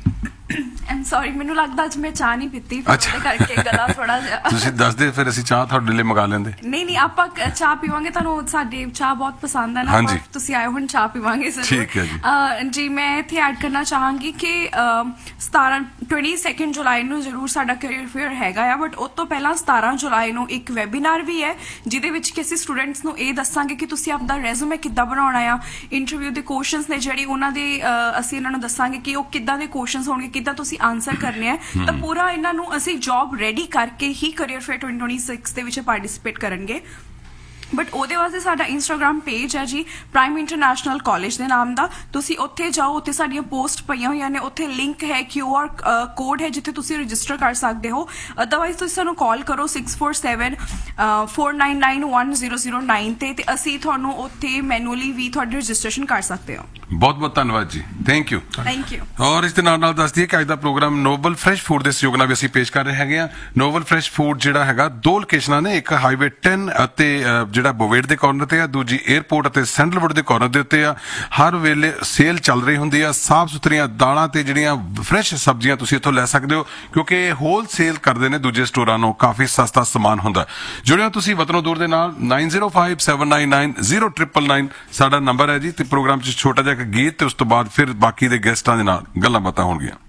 S8: ਆਮ ਸੌਰੀ, ਮੈਨੂੰ ਲੱਗਦਾ ਅੱਜ ਮੈਂ ਚਾਹ ਨਹੀਂ ਪੀਤੀ, ਫਿਰ
S2: ਅੱਛਾ।
S8: ਉਹਦੇ ਕਰਕੇ ਗਲਾ ਥੋੜਾ ਜਿਹਾ।
S2: ਤੁਸੀਂ ਦੱਸਦੇ ਫਿਰ ਅਸੀਂ ਚਾਹ ਤੁਹਾਡੇ ਲਈ ਮੰਗਾ ਲੈਂਦੇ।
S8: ਨਹੀਂ ਨਹੀਂ, ਆਪਾਂ ਕ- ਚਾਹ ਪੀਵਾਂਗੇ, ਤੁਹਾਨੂੰ ਸਾਡੀ ਚਾਹ ਬਹੁਤ ਪਸੰਦ ਹੈ ਨਾ,
S2: ਹਾਂਜੀ।
S8: ਆਪਾਂ- ਤੁਸੀਂ ਆਏ ਹੁਣ ਚਾਹ ਪੀਵਾਂਗੇ ਜ਼ਰੂਰ।
S2: ਠੀਕ ਹੈ ਜੀ।
S8: ਅਹ, ਜੀ ਮੈਂ ਇੱਥੇ ਐਡ ਕਰਨਾ ਚਾਹਾਂਗੀ ਕਿ ਅਹ, ਸਤਾਰਾਂ ਬਾਈਸ ਜੁਲਾਈ ਨੂੰ ਜ਼ਰੂਰ ਸਾਡਾ ਕੈਰੀਅਰ ਫੇਅਰ ਹੈਗਾ ਆ, ਬਟ ਉਸ ਤੋਂ ਪਹਿਲਾਂ ਸਤਾਰਾਂ ਜੁਲਾਈ ਨੂੰ ਇੱਕ ਵੈਬੀਨਾਰ ਵੀ ਹੈ ਜਿਹਦੇ ਵਿੱਚ ਕਿ ਅਸੀਂ ਸਟੂਡੈਂਟਸ ਨੂੰ ਇਹ ਦੱਸਾਂਗੇ ਕਿ ਤੁਸੀਂ ਆਪਦਾ ਰੈਜ਼ੂਮੇ ਕਿੱਦਾਂ ਬਣਾਉਣਾ ਆ, ਇੰਟਰਵਿਊ ਦੇ ਕੁਐਸਚਨਸ ਨੇ ਜਿਹੜੇ ਉਹਨਾਂ ਦੇ ਅਹ, ਅਸੀਂ ਇਹਨਾਂ ਨੂੰ ਦੱਸਾਂਗੇ ਕਿ ਉਹ ਕਿੱਦਾਂ ਦੇ ਕੁਐਸਚਨਸ ਹੋਣਗੇ, ਕਿੱਦਾਂ ਤੁਸੀਂ ਆਨਸਰ ਕਰਨੇ ਆ। ਤਾਂ ਪੂਰਾ ਇਹਨਾਂ ਨੂੰ ਅਸੀਂ ਜੌਬ ਰੈਡੀ ਕਰਕੇ ਹੀ career fair twenty twenty six ਦੇ ਵਿੱਚ ਪਾਰਟਿਸਿਪੇਟ ਕਰਨਗੇ। ਬਟ ਉਹਦੇ ਵਾਸਤੇ ਸਾਡਾ ਇੰਸਟਾਗ੍ਰਾਮ ਪੇਜ ਹੈ ਜੀ, ਪ੍ਰਾਈਮ ਇੰਟਰਨੈਸ਼ਨਲ ਕਾਲਜ ਦੇ ਨਾਮ ਦਾ। ਤੁਸੀਂ ਉੱਥੇ ਜਾਓ, ਉੱਥੇ ਸਾਡੀਆਂ ਪੋਸਟ ਪਈਆਂ ਹੋਈਆਂ ਨੇ, ਉੱਥੇ ਲਿੰਕ ਹੈ, ਕਿਊ ਆਰ ਕੋਡ ਹੈ ਜਿੱਥੇ ਤੁਸੀਂ ਰਜਿਸਟਰ ਕਰ ਸਕਦੇ ਹੋ। ਅਦਰਵਾਈਜ਼ ਤੁਸੀਂ ਸਾਨੂੰ ਕਾਲ ਕਰੋ six four seven four nine nine one zero zero nine ਤੇ ਤੇ ਅਸੀਂ ਤੁਹਾਨੂੰ ਉੱਥੇ ਮੈਨੂਅਲੀ ਵੀ ਤੁਹਾਡੀ ਰਜਿਸਟ੍ਰੇਸ਼ਨ ਕਰ ਸਕਦੇ ਹੋ।
S2: ਬਹੁਤ ਬਹੁਤ ਧੰਨਵਾਦ ਜੀ, ਥੈਂਕ ਯੂ।
S8: Thank you.
S2: ਔਰ ਇਸ ਦੇ ਨਾਲ ਨਾਲ ਦੱਸ ਦਈਏ ਕਿ ਅੱਜ ਦਾ ਪ੍ਰੋਗਰਾਮ ਨੋਬਲ ਫਰੈਸ਼ ਫੂਡ ਦੇ ਸਹਿਯੋਗ ਨਾਲ ਵੀ ਅਸੀਂ ਪੇਸ਼ ਕਰ ਰਹੇ ਹੈਗੇ ਆ। ਨੋਬਲ ਫਰੈਸ਼ ਫੂਡ ਜਿਹੜਾ ਹੈਗਾ ਦੋ ਲੋਕੇਸ਼ਨਾਂ ਨੇ, ਇੱਕ ਹਾਈਵੇ ਟੈਨ ਅਤੇ ਅਹ, ਜਿਹੜਾ ਬੋਵੇਡ ਦੇ ਕਾਰਨਰ ਤੇ ਆ, ਦੂਜੀ 에ਅਰਪੋਰਟ ਅਤੇ ਸੈਂਡਲਵੁੱਡ ਦੇ ਕਾਰਨਰ ਦੇ ਉੱਤੇ ਆ। ਹਰ ਵੇਲੇ ਸੇਲ ਚੱਲ ਰਹੀ ਹੁੰਦੀ ਆ। ਸਾਫ਼ ਸੁਥਰੀਆਂ ਦਾਲਾਂ ਤੇ ਜਿਹੜੀਆਂ ਫਰੈਸ਼ ਸਬਜ਼ੀਆਂ ਤੁਸੀਂ ਇੱਥੋਂ ਲੈ ਸਕਦੇ ਹੋ, ਕਿਉਂਕਿ ਇਹ ਹੋਲ ਸੇਲ ਕਰਦੇ ਨੇ ਦੂਜੇ ਸਟੋਰਾਂ ਨੂੰ, ਕਾਫੀ ਸਸਤਾ ਸਮਾਨ ਹੁੰਦਾ। ਜੁੜਿਓ ਤੁਸੀਂ ਵਤਨੋਂ ਦੂਰ ਦੇ ਨਾਲ। Nine zero five seven nine nine zero triple nine ਸਾਡਾ ਨੰਬਰ ਹੈ ਜੀ। ਤੇ ਪ੍ਰੋਗਰਾਮ 'ਚ ਛੋਟਾ ਜਿਹਾ ਇੱਕ ਗੀਤ ਤੇ ਉਸ ਤੋਂ ਬਾਅਦ ਫਿਰ ਬਾਕੀ ਦੇ ਗੈਸਟਾਂ ਦੇ ਨਾਲ ਗੱਲਾਂ ਬਾਤਾਂ ਹੋਣਗੀਆਂ।